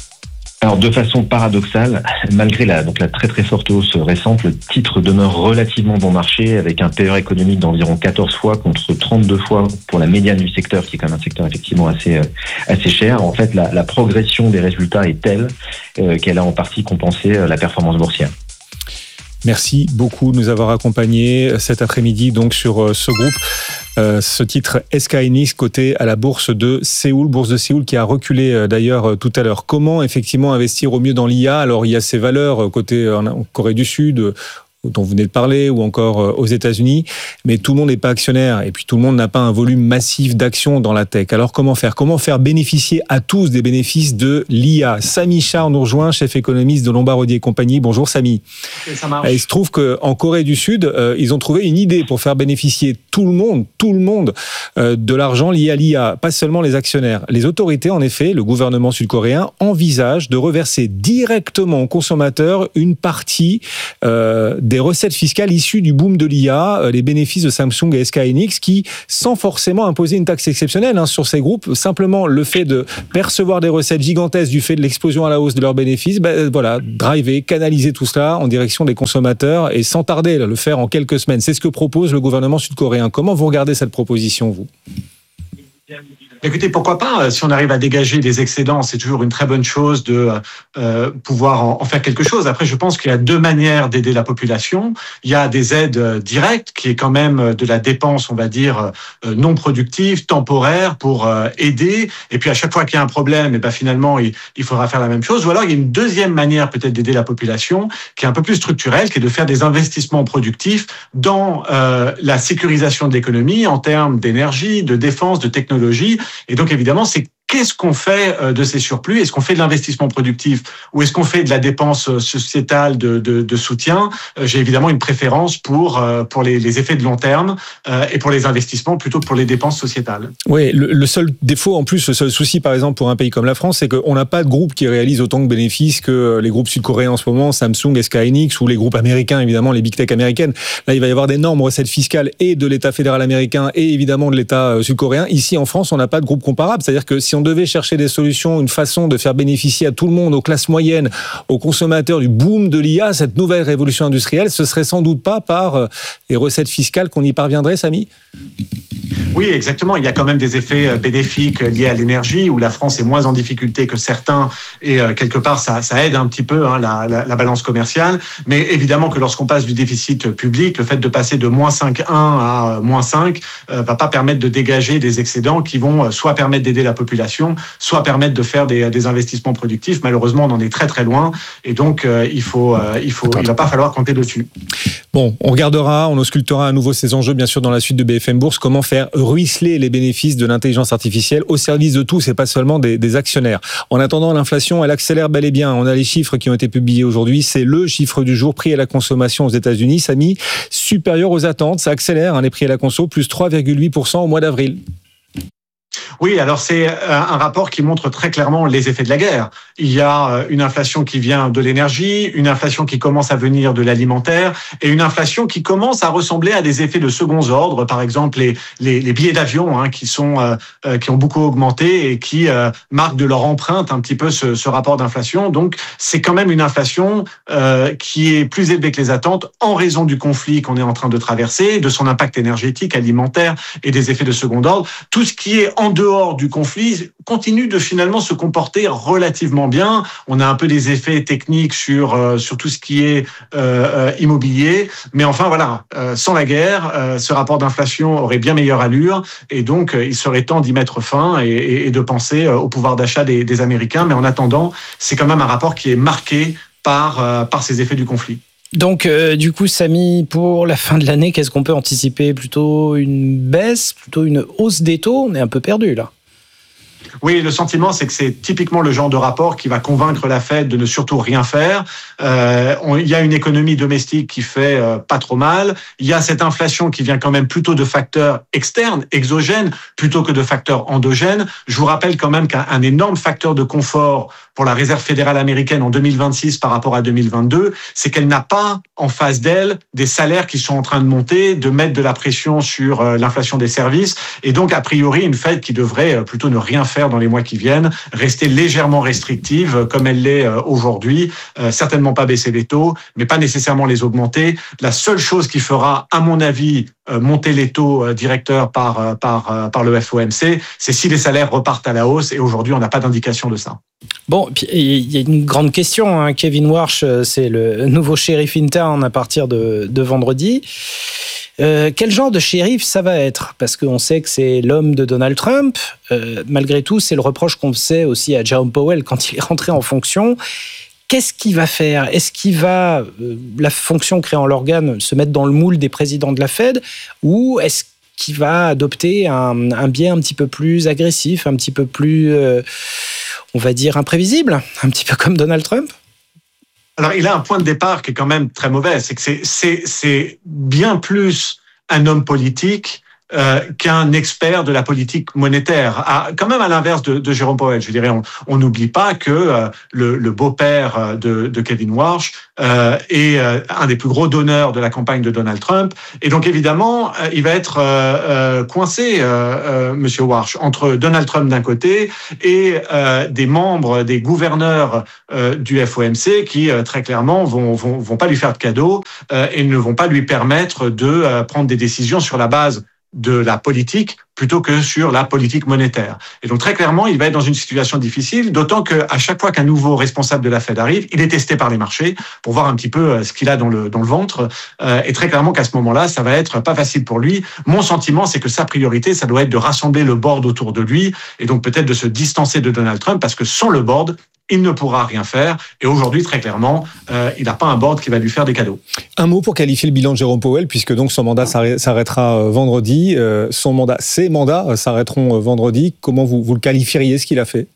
Speaker 20: Alors, de façon paradoxale, malgré la, donc la très très forte hausse récente, le titre demeure relativement bon marché avec un P E économique d'environ quatorze fois contre trente-deux fois pour la médiane du secteur, qui est quand même un secteur effectivement assez, assez cher. En fait, la, la progression des résultats est telle euh, qu'elle a en partie compensé la performance boursière.
Speaker 2: Merci beaucoup de nous avoir accompagnés cet après-midi donc sur ce groupe. Euh, ce titre S K hynix coté à la bourse de Séoul, bourse de Séoul qui a reculé d'ailleurs tout à l'heure. Comment effectivement investir au mieux dans l'I A? Alors il y a ces valeurs côté en Corée du Sud, dont vous venez de parler, ou encore aux États-Unis, mais tout le monde n'est pas actionnaire, et puis tout le monde n'a pas un volume massif d'actions dans la tech. Alors comment faire? Comment faire bénéficier à tous des bénéfices de l'I A? Samy Char nous rejoint, chef économiste de Lombard Odier et compagnie. Bonjour Samy.
Speaker 21: Et ça marche.
Speaker 2: Il se trouve qu'en Corée du Sud, euh, ils ont trouvé une idée pour faire bénéficier tout le monde, tout le monde, euh, de l'argent lié à l'I A, pas seulement les actionnaires. Les autorités, en effet, le gouvernement sud-coréen, envisagent de reverser directement aux consommateurs une partie euh, des des recettes fiscales issues du boom de l'I A, les bénéfices de Samsung et S K hynix, qui, sans forcément imposer une taxe exceptionnelle hein, sur ces groupes, simplement le fait de percevoir des recettes gigantesques du fait de l'explosion à la hausse de leurs bénéfices, ben, voilà, driver, canaliser tout cela en direction des consommateurs et sans tarder, le faire en quelques semaines. C'est ce que propose le gouvernement sud-coréen. Comment vous regardez cette proposition, vous ?
Speaker 21: Écoutez, pourquoi pas, si on arrive à dégager des excédents, c'est toujours une très bonne chose de euh, pouvoir en, en faire quelque chose. Après, je pense qu'il y a deux manières d'aider la population. Il y a des aides directes, qui est quand même de la dépense, on va dire, euh, non productive, temporaire, pour euh, aider. Et puis, à chaque fois qu'il y a un problème, et ben, finalement, il, il faudra faire la même chose. Ou alors, il y a une deuxième manière peut-être d'aider la population, qui est un peu plus structurelle, qui est de faire des investissements productifs dans euh, la sécurisation de l'économie en termes d'énergie, de défense, de technologie. Et donc, évidemment, c'est qu'est-ce qu'on fait de ces surplus? Est-ce qu'on fait de l'investissement productif ou est-ce qu'on fait de la dépense sociétale de, de, de soutien? J'ai évidemment une préférence pour, pour les, les effets de long terme et pour les investissements plutôt que pour les dépenses sociétales.
Speaker 2: Oui, le, le seul défaut, en plus, le seul souci, par exemple, pour un pays comme la France, c'est qu'on n'a pas de groupe qui réalise autant de bénéfices que les groupes sud-coréens en ce moment, Samsung, S K hynix, ou les groupes américains, évidemment, les big tech américaines. Là, il va y avoir d'énormes recettes fiscales et de l'État fédéral américain et évidemment de l'État sud-coréen. Ici, en France, on n'a pas de groupe comparable. C'est-à-dire que si on devait chercher des solutions, une façon de faire bénéficier à tout le monde, aux classes moyennes, aux consommateurs du boom de l'I A, cette nouvelle révolution industrielle, ce serait sans doute pas par les recettes fiscales qu'on y parviendrait, Samy ?
Speaker 21: Oui, exactement. Il y a quand même des effets bénéfiques liés à l'énergie, où la France est moins en difficulté que certains, et quelque part, ça, ça aide un petit peu hein, la, la, la balance commerciale. Mais évidemment que lorsqu'on passe du déficit public, le fait de passer de moins cinq virgule un à moins cinq euh, va pas permettre de dégager des excédents qui vont soit permettre d'aider la population, soit permettre de faire des, des investissements productifs. Malheureusement, on en est très très loin, et donc euh, il faut, euh, il faut, il va pas falloir compter dessus.
Speaker 2: Bon, on regardera, on auscultera à nouveau ces enjeux, bien sûr, dans la suite de B F M Bourse. Comment faire ruisseler les bénéfices de l'intelligence artificielle au service de tous et pas seulement des, des actionnaires. En attendant, l'inflation, elle accélère bel et bien. On a les chiffres qui ont été publiés aujourd'hui. C'est le chiffre du jour, prix à la consommation aux États-Unis. Samy, supérieur aux attentes. Ça accélère, hein, les prix à la conso, plus trois virgule huit pour cent au mois d'avril.
Speaker 21: Oui, alors c'est un rapport qui montre très clairement les effets de la guerre. Il y a une inflation qui vient de l'énergie, une inflation qui commence à venir de l'alimentaire et une inflation qui commence à ressembler à des effets de second ordre. Par exemple, les, les, les billets d'avion hein, qui sont euh, qui ont beaucoup augmenté et qui euh, marquent de leur empreinte un petit peu ce, ce rapport d'inflation. Donc, c'est quand même une inflation euh, qui est plus élevée que les attentes en raison du conflit qu'on est en train de traverser, de son impact énergétique, alimentaire et des effets de second ordre. Tout ce qui est en dehors du conflit continue de finalement se comporter relativement bien. On a un peu des effets techniques sur euh, sur tout ce qui est euh, immobilier, mais enfin voilà, euh, sans la guerre, euh, ce rapport d'inflation aurait bien meilleure allure, et donc euh, il serait temps d'y mettre fin et, et, et de penser euh, au pouvoir d'achat des, des Américains. Mais en attendant, c'est quand même un rapport qui est marqué par euh, par ces effets du conflit.
Speaker 4: Donc, euh, du coup, Samy, pour la fin de l'année, qu'est-ce qu'on peut anticiper? Plutôt une baisse, plutôt une hausse des taux? On est un peu perdu là.
Speaker 21: Oui, le sentiment, c'est que c'est typiquement le genre de rapport qui va convaincre la Fed de ne surtout rien faire. Euh, on, il y a une économie domestique qui fait euh, pas trop mal. Il y a cette inflation qui vient quand même plutôt de facteurs externes, exogènes, plutôt que de facteurs endogènes. Je vous rappelle quand même qu'un un énorme facteur de confort pour la Réserve fédérale américaine en deux mille vingt-six par rapport à deux mille vingt-deux, c'est qu'elle n'a pas en face d'elle des salaires qui sont en train de monter, de mettre de la pression sur euh, l'inflation des services, et donc a priori une Fed qui devrait euh, plutôt ne rien faire dans les mois qui viennent, rester légèrement restrictive comme elle l'est aujourd'hui. Euh, certainement pas baisser les taux, mais pas nécessairement les augmenter. La seule chose qui fera, à mon avis, euh, monter les taux euh, directeurs par, euh, par, euh, par le F O M C, c'est si les salaires repartent à la hausse, et aujourd'hui, on n'a pas d'indication de ça.
Speaker 4: Bon, il y a une grande question. Hein. Kevin Warsh, c'est le nouveau shérif interne à partir de, de vendredi. Euh, quel genre de shérif ça va être ? Parce qu'on sait que c'est l'homme de Donald Trump. Euh, malgré tout, c'est le reproche qu'on faisait aussi à Jerome Powell quand il est rentré en fonction. Qu'est-ce qu'il va faire ? Est-ce qu'il va, euh, la fonction créant l'organe, se mettre dans le moule des présidents de la Fed ? Ou est-ce qu'il va adopter un, un biais un petit peu plus agressif, un petit peu plus, euh, on va dire, imprévisible ? Un petit peu comme Donald Trump ?
Speaker 21: Alors, il a un point de départ qui est quand même très mauvais. C'est que c'est, c'est, c'est bien plus un homme politique euh, qu'un expert de la politique monétaire. À, quand même à l'inverse de, de Jérôme Powell. Je dirais, on n'oublie pas que euh, le, le beau-père de, de Kevin Warsh euh, est euh, un des plus gros donneurs de la campagne de Donald Trump. Et donc, évidemment, euh, il va être euh, euh, coincé, euh, euh, Monsieur Warsh, entre Donald Trump d'un côté et euh, des membres, des gouverneurs euh, du F O M C qui, euh, très clairement, vont, vont, vont pas lui faire de cadeaux euh, et ne vont pas lui permettre de euh, prendre des décisions sur la base de la politique plutôt que sur la politique monétaire. Et donc, très clairement, il va être dans une situation difficile, d'autant qu'à chaque fois qu'un nouveau responsable de la Fed arrive, il est testé par les marchés pour voir un petit peu ce qu'il a dans le, dans le ventre. Et très clairement qu'à ce moment-là, ça va être pas facile pour lui. Mon sentiment, c'est que sa priorité, ça doit être de rassembler le board autour de lui et donc peut-être de se distancer de Donald Trump parce que sans le board, il ne pourra rien faire. Et aujourd'hui, très clairement, euh, il n'a pas un board qui va lui faire des cadeaux.
Speaker 2: Un mot pour qualifier le bilan de Jérôme Powell, puisque donc son mandat s'arrêtera vendredi. Euh, son mandat, ses mandats s'arrêteront vendredi. Comment vous, vous le qualifieriez, ce qu'il a fait ?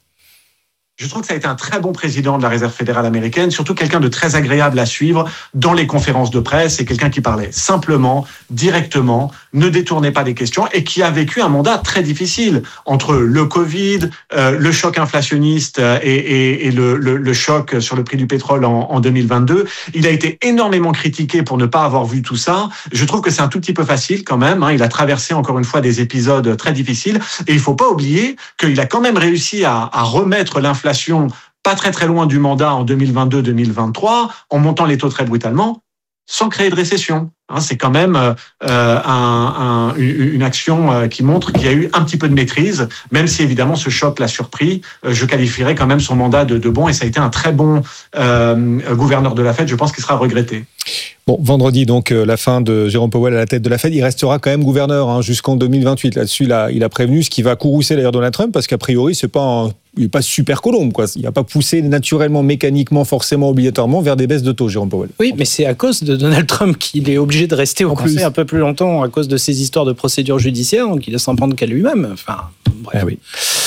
Speaker 21: Je trouve que ça a été un très bon président de la Réserve fédérale américaine, surtout quelqu'un de très agréable à suivre dans les conférences de presse. C'est quelqu'un qui parlait simplement, directement, ne détournait pas des questions et qui a vécu un mandat très difficile entre le Covid, euh, le choc inflationniste et, et, et le, le, le choc sur le prix du pétrole en, en deux mille vingt-deux. Il a été énormément critiqué pour ne pas avoir vu tout ça. Je trouve que c'est un tout petit peu facile quand même. Hein. Il a traversé encore une fois des épisodes très difficiles et il faut pas oublier qu'il a quand même réussi à, à remettre l'inflation pas très très loin du mandat en deux mille vingt-deux deux mille vingt-trois, en montant les taux très brutalement, sans créer de récession. Hein, c'est quand même euh, un, un, une action qui montre qu'il y a eu un petit peu de maîtrise, même si évidemment ce choc l'a surpris. Je qualifierais quand même son mandat de, de bon et ça a été un très bon euh, gouverneur de la Fed. Je pense qu'il sera regretté.
Speaker 2: Bon, vendredi, donc, euh, la fin de Jérôme Powell à la tête de la Fed. Il restera quand même gouverneur hein, jusqu'en deux mille vingt-huit. Là-dessus, là, il a prévenu, ce qui va courroucer d'ailleurs Donald Trump, parce qu'a priori, c'est pas un, il n'est pas super colombe, quoi. Il n'a pas poussé naturellement, mécaniquement, forcément, obligatoirement vers des baisses de taux, Jérôme Powell.
Speaker 4: Oui, mais c'est à cause de Donald Trump qu'il est obligé de rester au conseil un peu plus longtemps à cause de ces histoires de procédures judiciaires, donc il ne s'en prendre qu'à lui-même. Enfin, bref.
Speaker 2: Ah oui.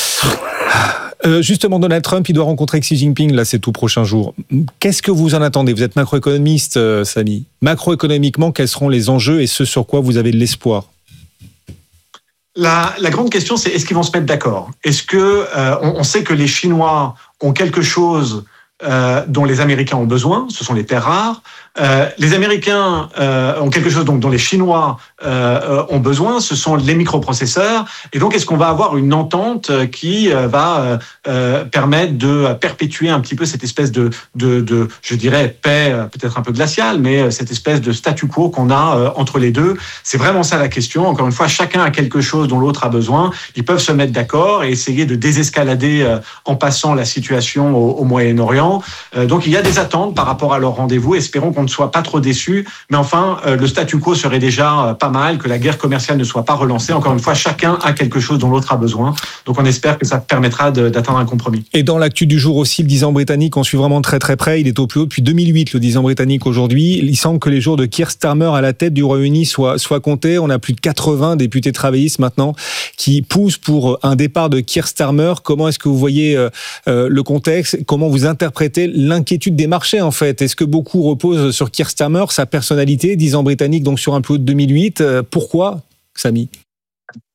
Speaker 2: Euh, justement, Donald Trump, il doit rencontrer Xi Jinping là ces tout prochains jours. Qu'est-ce que vous en attendez ? Vous êtes macroéconomiste, euh, Samy. Macroéconomiquement, quels seront les enjeux et ce sur quoi vous avez de l'espoir ?
Speaker 21: La, la grande question, c'est est-ce qu'ils vont se mettre d'accord ? Est-ce que euh, on, on sait que les Chinois ont quelque chose euh, dont les Américains ont besoin, ce sont les terres rares. Euh, les Américains euh, ont quelque chose donc, dont les Chinois euh, ont besoin, ce sont les microprocesseurs. Et donc, est-ce qu'on va avoir une entente qui euh, va euh, permettre de perpétuer un petit peu cette espèce de, de, de je dirais, paix peut-être un peu glaciale, mais cette espèce de statu quo qu'on a euh, entre les deux ? C'est vraiment ça la question. Encore une fois, chacun a quelque chose dont l'autre a besoin. Ils peuvent se mettre d'accord et essayer de désescalader euh, en passant la situation au, au Moyen-Orient. Euh, donc, il y a des attentes par rapport à leur rendez-vous. Espérons qu'on ne soit pas trop déçus, mais enfin, euh, le statu quo serait déjà euh, pas mal, que la guerre commerciale ne soit pas relancée. Encore une fois, chacun a quelque chose dont l'autre a besoin. Donc, on espère que ça permettra de, d'atteindre un compromis.
Speaker 2: Et dans l'actu du jour aussi, le dix ans britannique, on suit vraiment très très près. Il est au plus haut depuis deux mille huit, le dix ans britannique aujourd'hui. Il semble que les jours de Keir Starmer à la tête du Royaume-Uni soient, soient comptés. On a plus de quatre-vingts députés travaillistes maintenant qui poussent pour un départ de Keir Starmer. Comment est-ce que vous voyez euh, euh, le contexte ? Comment vous interprétez l'inquiétude des marchés en fait ? Est-ce que beaucoup reposent sur Keir Starmer, sa personnalité, dix ans britannique, donc sur un plus haut de deux mille huit. Euh, pourquoi, Samy ?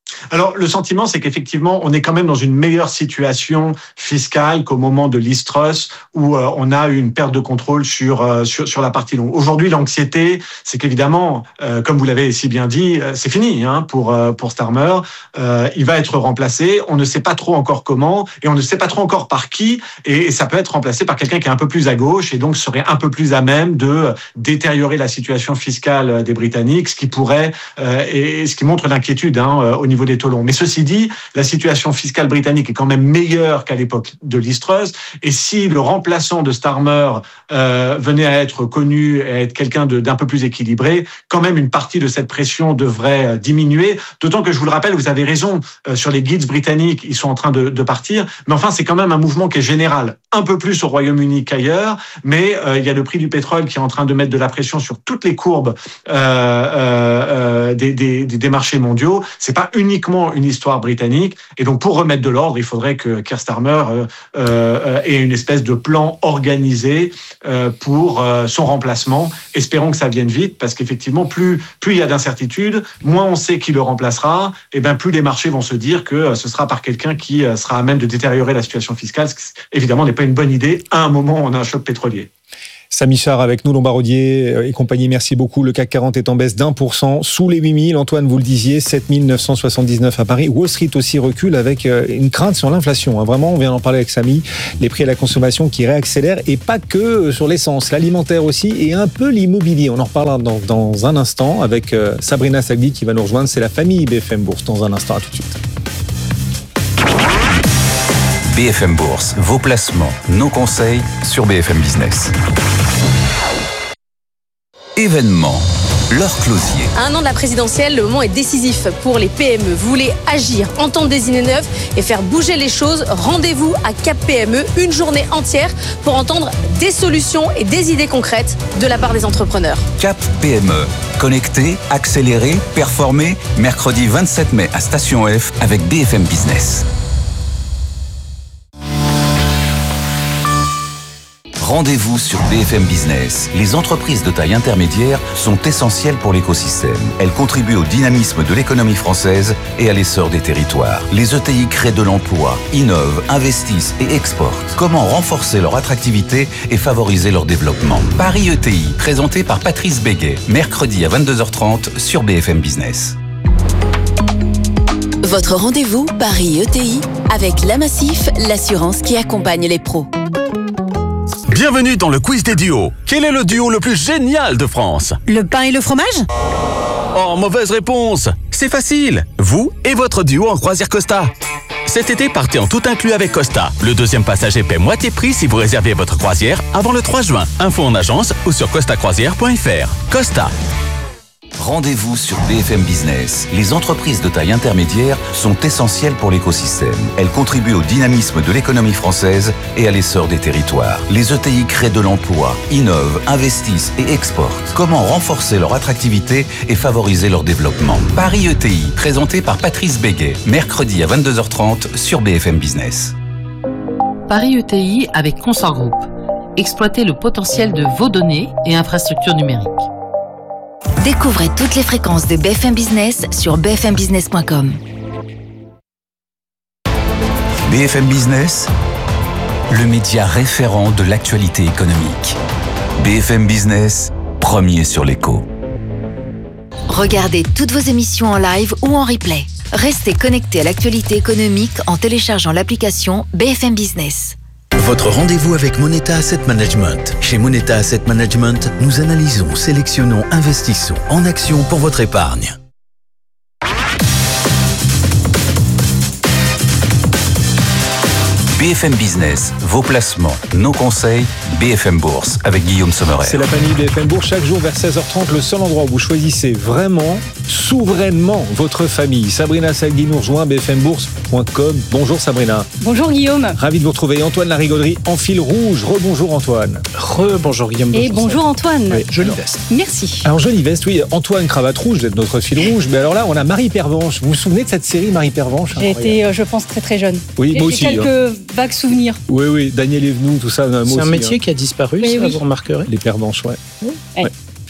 Speaker 21: Alors, le sentiment, c'est qu'effectivement, on est quand même dans une meilleure situation fiscale qu'au moment de Liz Truss, où euh, on a eu une perte de contrôle sur euh, sur, sur la partie longue. Aujourd'hui, l'anxiété, c'est qu'évidemment, euh, comme vous l'avez si bien dit, euh, c'est fini hein, pour euh, pour Starmer. Euh, il va être remplacé. On ne sait pas trop encore comment, et on ne sait pas trop encore par qui. Et, et ça peut être remplacé par quelqu'un qui est un peu plus à gauche, et donc serait un peu plus à même de détériorer la situation fiscale des Britanniques, ce qui pourrait euh, et, et ce qui montre l'inquiétude hein, au niveau des taux longs. Mais ceci dit, la situation fiscale britannique est quand même meilleure qu'à l'époque de Liz Truss. Et si le remplaçant de Starmer euh, venait à être connu, à être quelqu'un de, d'un peu plus équilibré, quand même une partie de cette pression devrait diminuer. D'autant que je vous le rappelle, vous avez raison, euh, sur les guides britanniques, ils sont en train de, de partir. Mais enfin, c'est quand même un mouvement qui est général, un peu plus au Royaume-Uni qu'ailleurs. Mais euh, il y a le prix du pétrole qui est en train de mettre de la pression sur toutes les courbes euh, euh, des, des, des marchés mondiaux. C'est pas uniquement une histoire britannique, et donc pour remettre de l'ordre, il faudrait que Keir Starmer euh, euh, ait une espèce de plan organisé euh, pour euh, son remplacement. Espérons que ça vienne vite, parce qu'effectivement, plus plus il y a d'incertitudes, moins on sait qui le remplacera, et ben plus les marchés vont se dire que euh, ce sera par quelqu'un qui euh, sera à même de détériorer la situation fiscale, ce qui évidemment n'est pas une bonne idée à un moment où on a un choc pétrolier.
Speaker 2: Samy Char avec nous, Lombardier et compagnie, merci beaucoup. Le C A C quarante est en baisse d'un pour cent, sous les huit mille. Antoine, vous le disiez, sept mille neuf cent soixante-dix-neuf à Paris. Wall Street aussi recule avec une crainte sur l'inflation. Vraiment, on vient d'en parler avec Samy. Les prix à la consommation qui réaccélèrent, et pas que sur l'essence, l'alimentaire aussi, et un peu l'immobilier. On en reparlera dans, dans un instant avec Sabrina Sagdi qui va nous rejoindre. C'est la famille B F M Bourse dans un instant. À tout de suite.
Speaker 7: B F M Bourse, vos placements, nos conseils sur B F M Business. Événement, l'heure closier.
Speaker 10: À un an de la présidentielle, le moment est décisif pour les P M E. Vous voulez agir, entendre des idées neuves et faire bouger les choses? Rendez-vous à Cap P M E, une journée entière pour entendre des solutions et des idées concrètes de la part des entrepreneurs.
Speaker 7: Cap P M E, connecter, accélérer, performer, mercredi vingt-sept mai à Station F avec B F M Business. Rendez-vous sur B F M Business. Les entreprises de taille intermédiaire sont essentielles pour l'écosystème. Elles contribuent au dynamisme de l'économie française et à l'essor des territoires. Les E T I créent de l'emploi, innovent, investissent et exportent. Comment renforcer leur attractivité et favoriser leur développement? Paris E T I, présenté par Patrice Béguet, mercredi à vingt-deux heures trente sur B F M Business.
Speaker 16: Votre rendez-vous Paris E T I avec La Massif, l'assurance qui accompagne les pros.
Speaker 1: Bienvenue dans le quiz des duos. Quel est le duo le plus génial de France?
Speaker 22: Le pain et le fromage?
Speaker 1: Oh, mauvaise réponse. C'est facile. Vous et votre duo en croisière Costa. Cet été, partez en tout inclus avec Costa. Le deuxième passager paie moitié prix si vous réservez votre croisière avant le trois juin. Info en agence ou sur costa croisière point f r. Costa.
Speaker 7: Rendez-vous sur B F M Business. Les entreprises de taille intermédiaire sont essentielles pour l'écosystème. Elles contribuent au dynamisme de l'économie française et à l'essor des territoires. Les E T I créent de l'emploi, innovent, investissent et exportent. Comment renforcer leur attractivité et favoriser leur développement? Paris E T I, présenté par Patrice Béguet, mercredi à vingt-deux heures trente sur B F M Business.
Speaker 23: Paris E T I avec Consort Group. Exploitez le potentiel de vos données et infrastructures numériques.
Speaker 16: Découvrez toutes les fréquences de B F M Business sur b f m business point com.
Speaker 7: B F M Business, le média référent de l'actualité économique. B F M Business, premier sur l'écho.
Speaker 16: Regardez toutes vos émissions en live ou en replay. Restez connectés à l'actualité économique en téléchargeant l'application B F M Business.
Speaker 18: Votre rendez-vous avec Moneta Asset Management. Chez Moneta Asset Management, nous analysons, sélectionnons, investissons en actions pour votre épargne.
Speaker 7: B F M Business, vos placements, nos conseils, B F M Bourse avec Guillaume Sommerer.
Speaker 2: C'est la famille B F M Bourse, chaque jour vers seize heures trente, le seul endroit où vous choisissez vraiment, souverainement votre famille. Sabrina Sagdi nous rejoint, b f m bourse point com. Bonjour Sabrina.
Speaker 22: Bonjour Guillaume.
Speaker 2: Ravi de vous retrouver. Antoine Larigauderie en fil rouge. Rebonjour Antoine.
Speaker 4: Rebonjour Guillaume.
Speaker 22: Et bonjour Antoine.
Speaker 2: Oui,
Speaker 4: jolie
Speaker 2: alors,
Speaker 4: veste.
Speaker 22: Merci.
Speaker 2: Alors jolie veste, oui. Antoine cravate rouge, vous êtes notre fil rouge. Mais alors là, on a Marie Pervenche. Vous vous souvenez de cette série Marie Pervenche?
Speaker 22: J'ai été, euh, je pense, très très jeune.
Speaker 2: Oui,
Speaker 22: J'ai,
Speaker 2: moi aussi.
Speaker 22: J'ai quelques hein. vagues souvenirs.
Speaker 2: Oui, oui. Daniel Evenou, tout ça.
Speaker 4: C'est
Speaker 2: aussi,
Speaker 4: un métier
Speaker 2: hein.
Speaker 4: qui a disparu,
Speaker 22: oui,
Speaker 4: ça
Speaker 22: oui.
Speaker 4: vous remarquerez.
Speaker 2: Les Pervenches, ouais.
Speaker 22: Oui.
Speaker 2: ouais.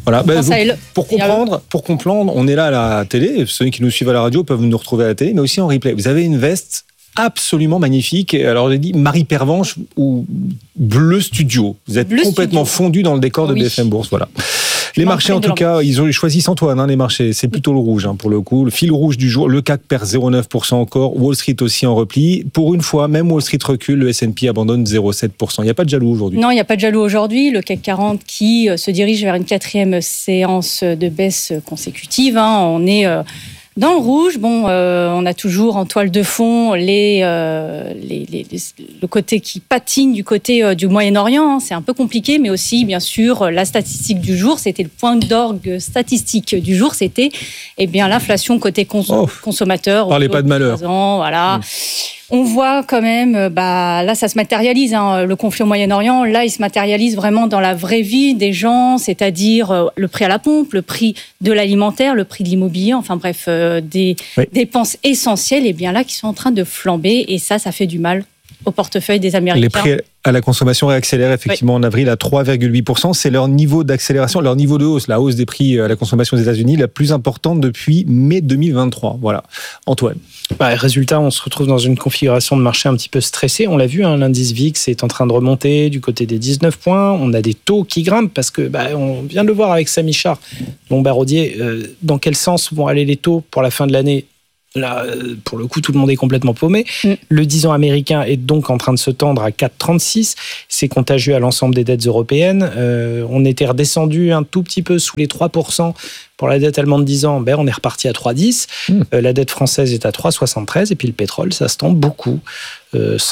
Speaker 2: Voilà, bah, vous,
Speaker 22: à elle.
Speaker 2: pour comprendre, pour comprendre, on est là à la télé. Ceux qui nous suivent à la radio peuvent nous retrouver à la télé, mais aussi en replay. Vous avez une veste absolument magnifique. Alors, j'ai dit Marie Pervenche ou Bleu Studio. Vous êtes
Speaker 22: Bleu
Speaker 2: complètement
Speaker 22: Studio.
Speaker 2: fondu dans le décor de
Speaker 22: Oui.
Speaker 2: B F M Bourse. Voilà. Les marchés, en tout cas, ils ont choisi Antoine, hein, les marchés. C'est plutôt le rouge, hein, pour le coup. Le fil rouge du jour, le C A C perd zéro virgule neuf pour cent encore. Wall Street aussi en repli. Pour une fois, même Wall Street recule, le S and P abandonne zéro virgule sept pour cent. Il n'y a pas de jaloux aujourd'hui.
Speaker 22: Non, il n'y a pas de jaloux aujourd'hui. Le C A C quarante qui euh, se dirige vers une quatrième séance de baisse consécutive. Hein. On est euh, dans le rouge. Bon, euh, on a toujours en toile de fond les, euh, les, les, les, le côté qui patine du côté euh, du Moyen-Orient. Hein. C'est un peu compliqué, mais aussi, bien sûr, la statistique du jour. C'était le point d'orgue statistique du jour. C'était eh bien, l'inflation côté cons-
Speaker 2: Oh.
Speaker 22: consommateur.
Speaker 2: Parlez pas de malheur.
Speaker 22: Ans, voilà. Mmh. On voit quand même, bah, là, ça se matérialise, hein, le conflit au Moyen-Orient. Là, il se matérialise vraiment dans la vraie vie des gens, c'est-à-dire euh, le prix à la pompe, le prix de l'alimentaire, le prix de l'immobilier, enfin bref, euh, des oui. dépenses essentielles, et bien là, qui sont en train de flamber. Et ça, ça fait du mal au portefeuille des Américains.
Speaker 2: Les prix à la consommation réaccélèrent effectivement oui. en avril à trois virgule huit pour cent. C'est leur niveau d'accélération, leur niveau de hausse, la hausse des prix à la consommation des États-Unis, la plus importante depuis mai deux mille vingt-trois. Voilà. Antoine.
Speaker 4: Bah, résultat, on se retrouve dans une configuration de marché un petit peu stressée. On l'a vu, hein, l'indice V I X est en train de remonter du côté des dix-neuf points. On a des taux qui grimpent parce que, bah, on vient de le voir avec Samy Char, Lombardier. Euh, dans quel sens vont aller les taux pour la fin de l'année ? Là, pour le coup, tout le monde est complètement paumé. Mm. Le dix ans américain est donc en train de se tendre à quatre virgule trente-six. C'est contagieux à l'ensemble des dettes européennes. Euh, on était redescendu un tout petit peu sous les trois pour cent pour la dette allemande dix ans. Ben, on est reparti à trois virgule dix. Mm. Euh, la dette française est à trois virgule soixante-treize. Et puis le pétrole, ça se tend beaucoup. Euh,